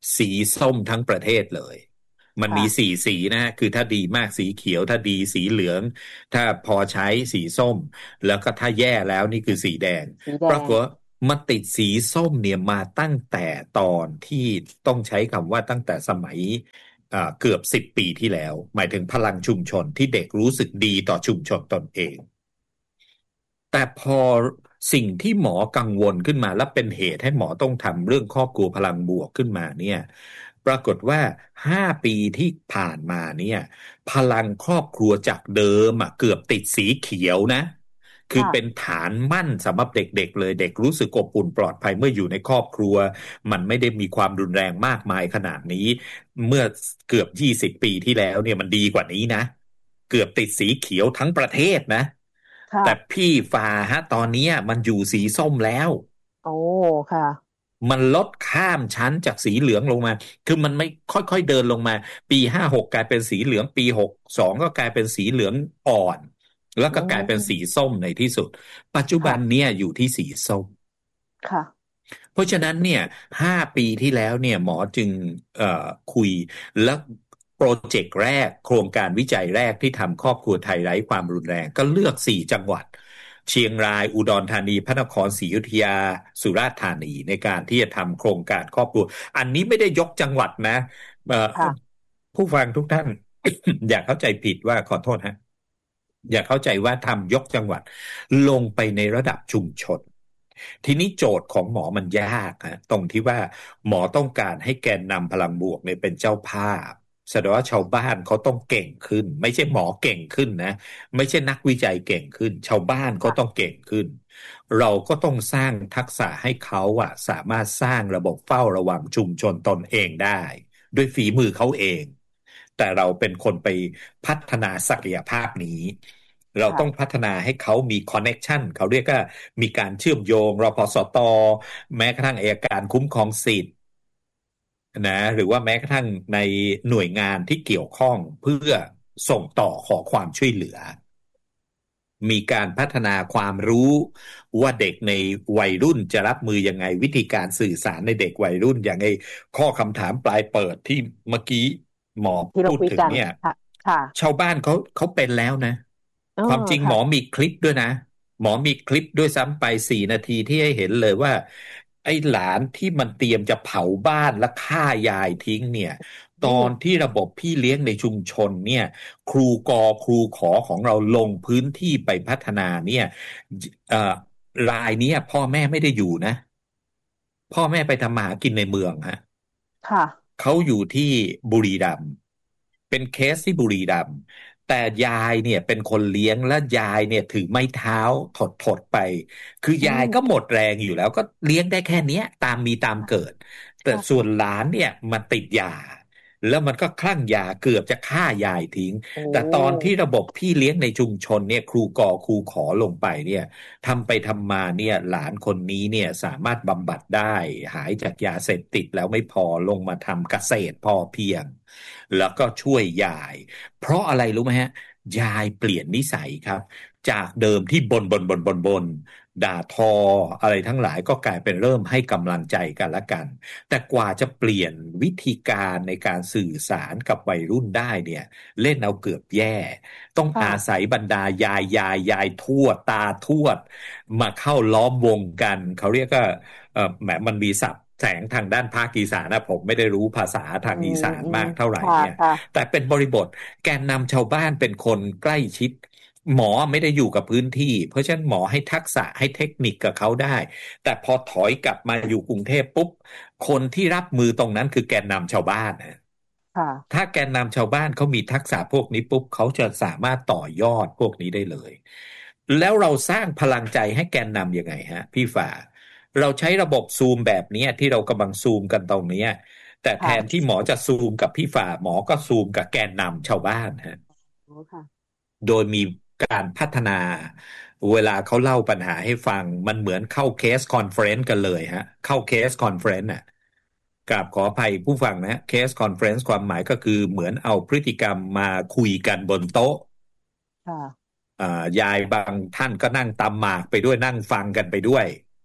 สีส้มทั้งประเทศเลยมันมี4 สีนะฮะคือถ้าดีมากสีเขียวถ้าดีสีเหลืองถ้าพอใช้สีส้มแล้วก็ถ้าแย่แล้วนี่คือสีแดงปรากฏมันติดสีส้มเนี่ยมาตั้งแต่ตอนที่ต้องใช้คำว่าตั้งแต่สมัยเกือบ10 ปีที่แล้วหมายถึงพลังชุมชนที่เด็กรู้สึกดีต่อชุมชนตนเองแต่พอสิ่งที่หมอกังวลขึ้นมาและเป็นเหตุให้หมอต้องทำเรื่องครอบครัวพลังบวกขึ้นมาเนี่ยปรากฏว่า5 ปีที่ผ่านมาเนี่ยพลังครอบครัวจากเดิมเกือบติดสีเขียวนะคือเป็นฐานมั่นสำหรับเด็กๆเลยเด็กรู้สึกอบอุ่นปลอดภัยเมื่ออยู่ในครอบครัวมันไม่ได้มีความรุนแรงมากมายขนาดนี้เมื่อเกือบ20 ปีที่แล้วเนี่ยมันดีกว่านี้นะเกือบติดสีเขียวทั้งประเทศนะแต่พี่ฟ้าตอนนี้มันอยู่สีส้มแล้วโอ้ค่ะมันลดข้ามชั้นจากสีเหลืองลงมาคือมันไม่ค่อยๆเดินลงมาปี56กลายเป็นสีเหลืองปี62ก็กลายเป็นสีเหลืองอ่อนแล้วก็กลายเป็นสีส้มในที่สุดปัจจุบันเนี่ยอยู่ที่สีส้มค่ะเพราะฉะนั้นเนี่ย5 ปีที่แล้วเนี่ยหมอจึงคุยแล้วโปรเจกต์แรกโครงการวิจัยแรกที่ทำครอบครัวไทยไร้ความรุนแรงก็เลือก4 จังหวัดเชียงรายอุดรธานีพระนครศรีอยุธยาสุราษฎร์ธานีในการที่จะทำโครงการครอบครัวอันนี้ไม่ได้ยกจังหวัดนะผู้ฟังทุกท่าน อย่าเข้าใจผิดว่าขอโทษฮะอย่าเข้าใจว่าทำยกจังหวัดลงไปในระดับชุมชนทีนี้โจทย์ของหมอมันยากตรงที่ว่าหมอต้องการให้แกนนำพลังบวกเนี่ยเป็นเจ้าภาพแสดงว่าชาวบ้านเขาต้องเก่งขึ้นไม่ใช่หมอเก่งขึ้นนะไม่ใช่นักวิจัยเก่งขึ้นชาวบ้านก็ต้องเก่งขึ้นเราก็ต้องสร้างทักษะให้เขาสามารถสร้างระบบเฝ้าระวังชุมชนตนเองได้ด้วยฝีมือเขาเองแต่เราเป็นคนไปพัฒนาศักยภาพนี้เราต้องพัฒนาให้เขามีคอนเน็กชันเขาเรียกว่ามีการเชื่อมโยงรพสตแม้กระทั่งอัยการคุ้มครองสิทธิ์นะหรือว่าแม้กระทั่งในหน่วยงานที่เกี่ยวข้องเพื่อส่งต่อขอความช่วยเหลือมีการพัฒนาความรู้ว่าเด็กในวัยรุ่นจะรับมือยังไงวิธีการสื่อสารในเด็กวัยรุ่นอย่างไงข้อคำถามปลายเปิดที่เมื่อกี้หมอพูดถึงเนี่ยชาวบ้านเขาเป็นแล้วนะความจริงหมอมีคลิปด้วยนะหมอมีคลิปด้วยซ้ำไป4 นาทีที่ให้เห็นเลยว่าไอ้หลานที่มันเตรียมจะเผาบ้านและฆ่ายายทิ้งเนี่ยตอนที่ระบบพี่เลี้ยงในชุมชนเนี่ยครูกอครูขอของเราลงพื้นที่ไปพัฒนาเนี่ยรายนี้พ่อแม่ไม่ได้อยู่นะพ่อแม่ไปทำมาหากินในเมืองฮะเขาอยู่ที่บุรีรัมย์เป็นเคสที่บุรีรัมย์แต่ยายเนี่ยเป็นคนเลี้ยงและยายเนี่ยถือไม้เท้าถดไปคือยายก็หมดแรงอยู่แล้วก็เลี้ยงได้แค่นี้ตามมีตามเกิดแต่ส่วนหลานเนี่ยมันติดยาแล้วมันก็คลั่งยาเกือบจะฆ่ายายทิ้งแต่ตอนที่ระบบพี่เลี้ยงในชุมชนเนี่ยครูกอครูขอลงไปเนี่ยทำไปทำมาเนี่ยหลานคนนี้เนี่ยสามารถบำบัดได้หายจากยาเสพติดแล้วไม่พอลงมาทำเกษตรพอเพียงแล้วก็ช่วยยายเพราะอะไรรู้ไหมฮะยายเปลี่ยนนิสัยครับจากเดิมที่บ่นด่าทออะไรทั้งหลายก็กลายเป็นเริ่มให้กำลังใจกันละกันแต่กว่าจะเปลี่ยนวิธีการในการสื่อสารกับวัยรุ่นได้เนี่ยเล่นเอาเกือบแย่ต้องอาศัยบรรดายายทวดตาทวดมาเข้าล้อมวงกันเขาเรียกว่าแหมมันมีศัพท์แสงทางด้านภาคอีสานนะผมไม่ได้รู้ภาษาทางอีสานมากเท่าไหร่เนี่ยแต่เป็นบริบทแกนนำชาวบ้านเป็นคนใกล้ชิดหมอไม่ได้อยู่กับพื้นที่เพราะฉะนั้นหมอให้ทักษะให้เทคนิคกับเขาได้แต่พอถอยกลับมาอยู่กรุงเทพปุ๊บคนที่รับมือตรงนั้นคือแกนนำชาวบ้านนะถ้าแกนนำชาวบ้านเขามีทักษะพวกนี้ปุ๊บเขาจะสามารถต่อยอดพวกนี้ได้เลยแล้วเราสร้างพลังใจให้แกนนำยังไงฮะพี่ฝ่าเราใช้ระบบซูมแบบนี้ที่เรากำลังซูมกันตรงนี้แต่แทนที่หมอจะซูมกับพี่ฝ่าหมอก็ซูมกับแกนนำชาวบ้านฮะโดยมีการพัฒนาเวลาเขาเล่าปัญหาให้ฟังมันเหมือนเข้าเคสคอนเฟอเรนซ์กันเลยฮะเข้าเคสคอนเฟอเรนซ์กราบขออภัยผู้ฟังนะเคสคอนเฟอเรนซ์ความหมายก็คือเหมือนเอาพฤติกรรมมาคุยกันบนโต๊ะยายบางท่านก็นั่งตำหมากไปด้วยนั่งฟังกันไปด้วย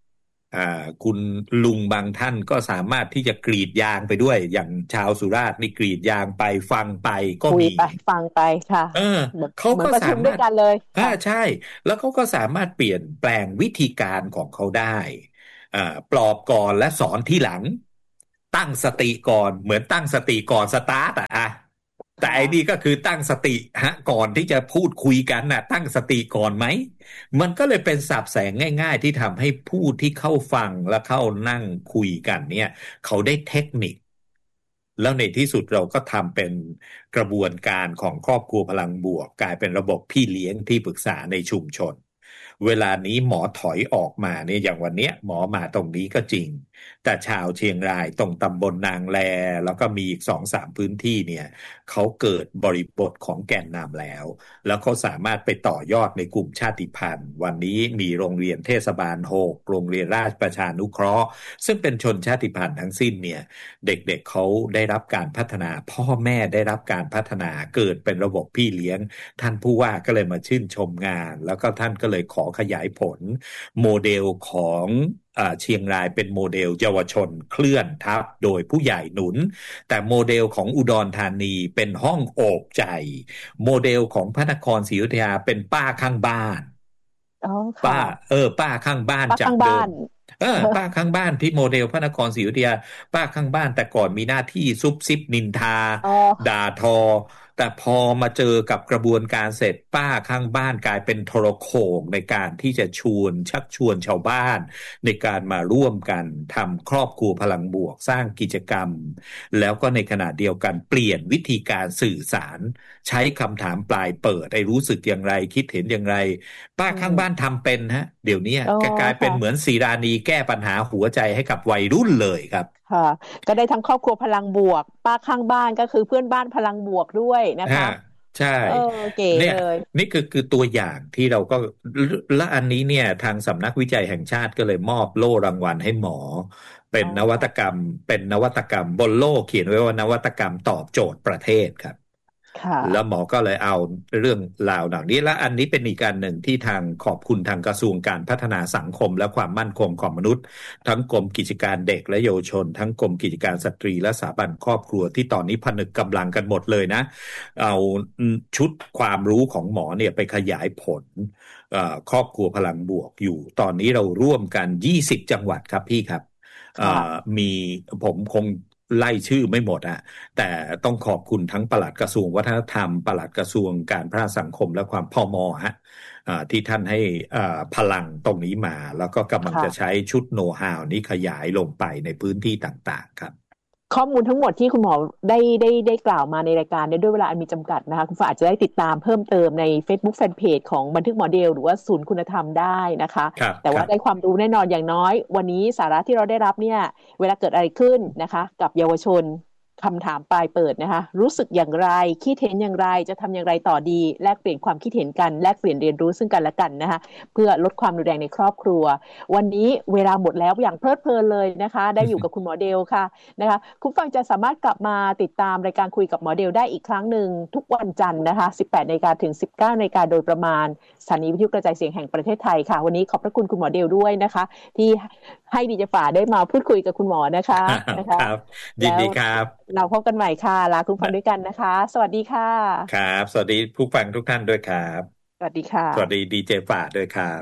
คุณลุงบางท่านก็สามารถที่จะกรีดยางไปด้วยอย่างชาวสุราษฎร์นี่กรีดยางไปฟังไปก็มีไปฟังไปค่ะเขาก็สามารถด้วยกันเลยใช่แล้วเขาก็สามารถเปลี่ยนแปลงวิธีการของเขาได้ปลอบก่อนและสอนที่หลังตั้งสติก่อนเหมือนตั้งสติก่อนสตาร์ทแต่ไอ้นี่ก็คือตั้งสติก่อนที่จะพูดคุยกันตั้งสติก่อนไหมมันก็เลยเป็นศัพท์แสงง่ายๆที่ทำให้ผู้ที่เข้าฟังและเข้านั่งคุยกันเนี่ยเขาได้เทคนิคแล้วในที่สุดเราก็ทำเป็นกระบวนการของครอบครัวพลังบวกกลายเป็นระบบพี่เลี้ยงที่ปรึกษาในชุมชนเวลานี้หมอถอยออกมาเนี่ยอย่างวันนี้หมอมาตรงนี้ก็จริงแต่ชาวเชียงรายตรงตำบลนางแลแล้วก็มีอีก 2-3 พื้นที่เนี่ยเขาเกิดบริบทของแกนนำแล้วเขาสามารถไปต่อยอดในกลุ่มชาติพันธุ์วันนี้มีโรงเรียนเทศบาล6โรงเรียนราชประชานุเคราะห์ซึ่งเป็นชนชาติพันธุ์ทั้งสิ้นเนี่ยเด็กๆเขาได้รับการพัฒนาพ่อแม่ได้รับการพัฒนาเกิดเป็นระบบพี่เลี้ยงท่านผู้ว่าก็เลยมาชื่นชมงานแล้วก็ท่านก็เลยขอขยายผลโมเดลของเชียงรายเป็นโมเดลเยาวชนเคลื่อนทัพโดยผู้ใหญ่หนุนแต่โมเดลของอุดรธานีเป็นห้องโอบใจโมเดลของพระนครศรีอยุธยาเป็นป้าข้างบ้านป้าป้าข้างบ้านจากเดิมป้าข้างบ้านที่โมเดลพระนครศรีอยุธยาป้าข้างบ้านแต่ก่อนมีหน้าที่ซุบซิบนินทาด่าทอแต่พอมาเจอกับกระบวนการเสร็จป้าข้างบ้านกลายเป็นโทรโข่งในการที่จะชักชวนชาวบ้านในการมาร่วมกันทำครอบครัวพลังบวกสร้างกิจกรรมแล้วก็ในขณะเดียวกันเปลี่ยนวิธีการสื่อสารใช้คำถามปลายเปิดไอ้รู้สึกอย่างไรคิดเห็นอย่างไรป้าข้างบ้านทำเป็นเดี๋ยวนี้กลายเป็นเหมือนศิรานีแก้ปัญหาหัวใจให้กับวัยรุ่นเลยครับค่ะก็ได้ทั้งครอบครัวพลังบวกป้าข้างบ้านก็คือเพื่อนบ้านพลังบวกด้วยนะคะใช่เก๋เลยนี่คือตัวอย่างที่เราก็และอันนี้เนี่ยทางสำนักวิจัยแห่งชาติก็เลยมอบโล่รางวัลให้หมอเป็นนวัตกรรมบนโล่เขียนไว้ว่านวัตกรรมตอบโจทย์ประเทศครับแล้วหมอก็เลยเอาเรื่องราวเหล่านี้และอันนี้เป็นอีกการหนึ่งที่ทางขอบคุณทางกระทรวงการพัฒนาสังคมและความมั่นคงของมนุษย์ทั้งกรมกิจการเด็กและเยาวชนทั้งกรมกิจการสตรีและสถาบันครอบครัวที่ตอนนี้ผนึกกำลังกันหมดเลยนะเอาชุดความรู้ของหมอเนี่ยไปขยายผลครอบครัวพลังบวกอยู่ตอนนี้เราร่วมกัน20จังหวัดครับพี่ครับมีผมคงไล่ชื่อไม่หมดแต่ต้องขอบคุณทั้งปลัดกระทรวงวัฒนธรรมปลัดกระทรวงการพัฒนาสังคมและความพม.ที่ท่านให้พลังตรงนี้มาแล้วก็กำลังจะใช้ชุดโนว์ฮาวนี้ขยายลงไปในพื้นที่ต่างๆครับข้อมูลทั้งหมดที่คุณหมอได้กล่าวมาในรายการด้วยเวลาอันมีจำกัดนะคะคุณฟ้าอาจจะได้ติดตามเพิ่มเติมใน Facebook Fanpage ของบันทึกหมอเดลหรือว่าศูนย์คุณธรรมได้นะคะแต่ว่าได้ความรู้แน่นอนอย่างน้อยวันนี้สาระที่เราได้รับเนี่ยเวลาเกิดอะไรขึ้นนะคะกับเยาวชนคำถามปลายเปิดนะคะรู้สึกอย่างไรคิดเห็นอย่างไรจะทำอย่างไรต่อดีแลกเปลี่ยนความคิดเห็นกันแลกเปลี่ยนเรียนรู้ซึ่งกันและกันนะคะเพื่อลดความรุนแรงในครอบครัววันนี้เวลาหมดแล้วอย่างเพลิดเพลินเลยนะคะได้อยู่กับคุณหมอเดลค่ะนะคะคุณฟังจะสามารถกลับมาติดตามรายการคุยกับหมอเดลได้อีกครั้งหนึ่งทุกวันจันทร์นะคะ 18:00 นถึง 19:00 นโดยประมาณสถานีวิทยุกระจายเสียงแห่งประเทศไทยค่ะวันนี้ขอบพระคุณคุณหมอเดลด้วยนะคะที่ให้ดิฉันฝ่าได้มาพูดคุยกับคุณหมอนะคะครับยินดีครับเราพบกันใหม่ค่ะลาคุณฟังด้วยกันนะคะสวัสดีค่ะครับสวัสดีผู้ฟังทุกท่านด้วยครับสวัสดีค่ะสวัสดีดีเจฝ่าด้วยครับ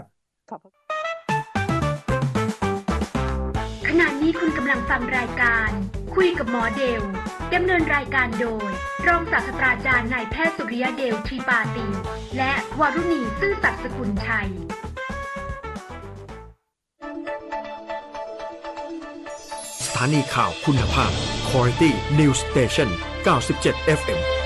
ขณะนี้คุณกำลังฟังรายการคุยกับหมอเดลดำเนินรายการโดยรองศาสตราจารย์นายแพทย์สุริยเดลทีปาตีและวารุณีซื่อสัตย์สกุลชัยสถานีข่าวคุณภาพ Quality News Station 97 FM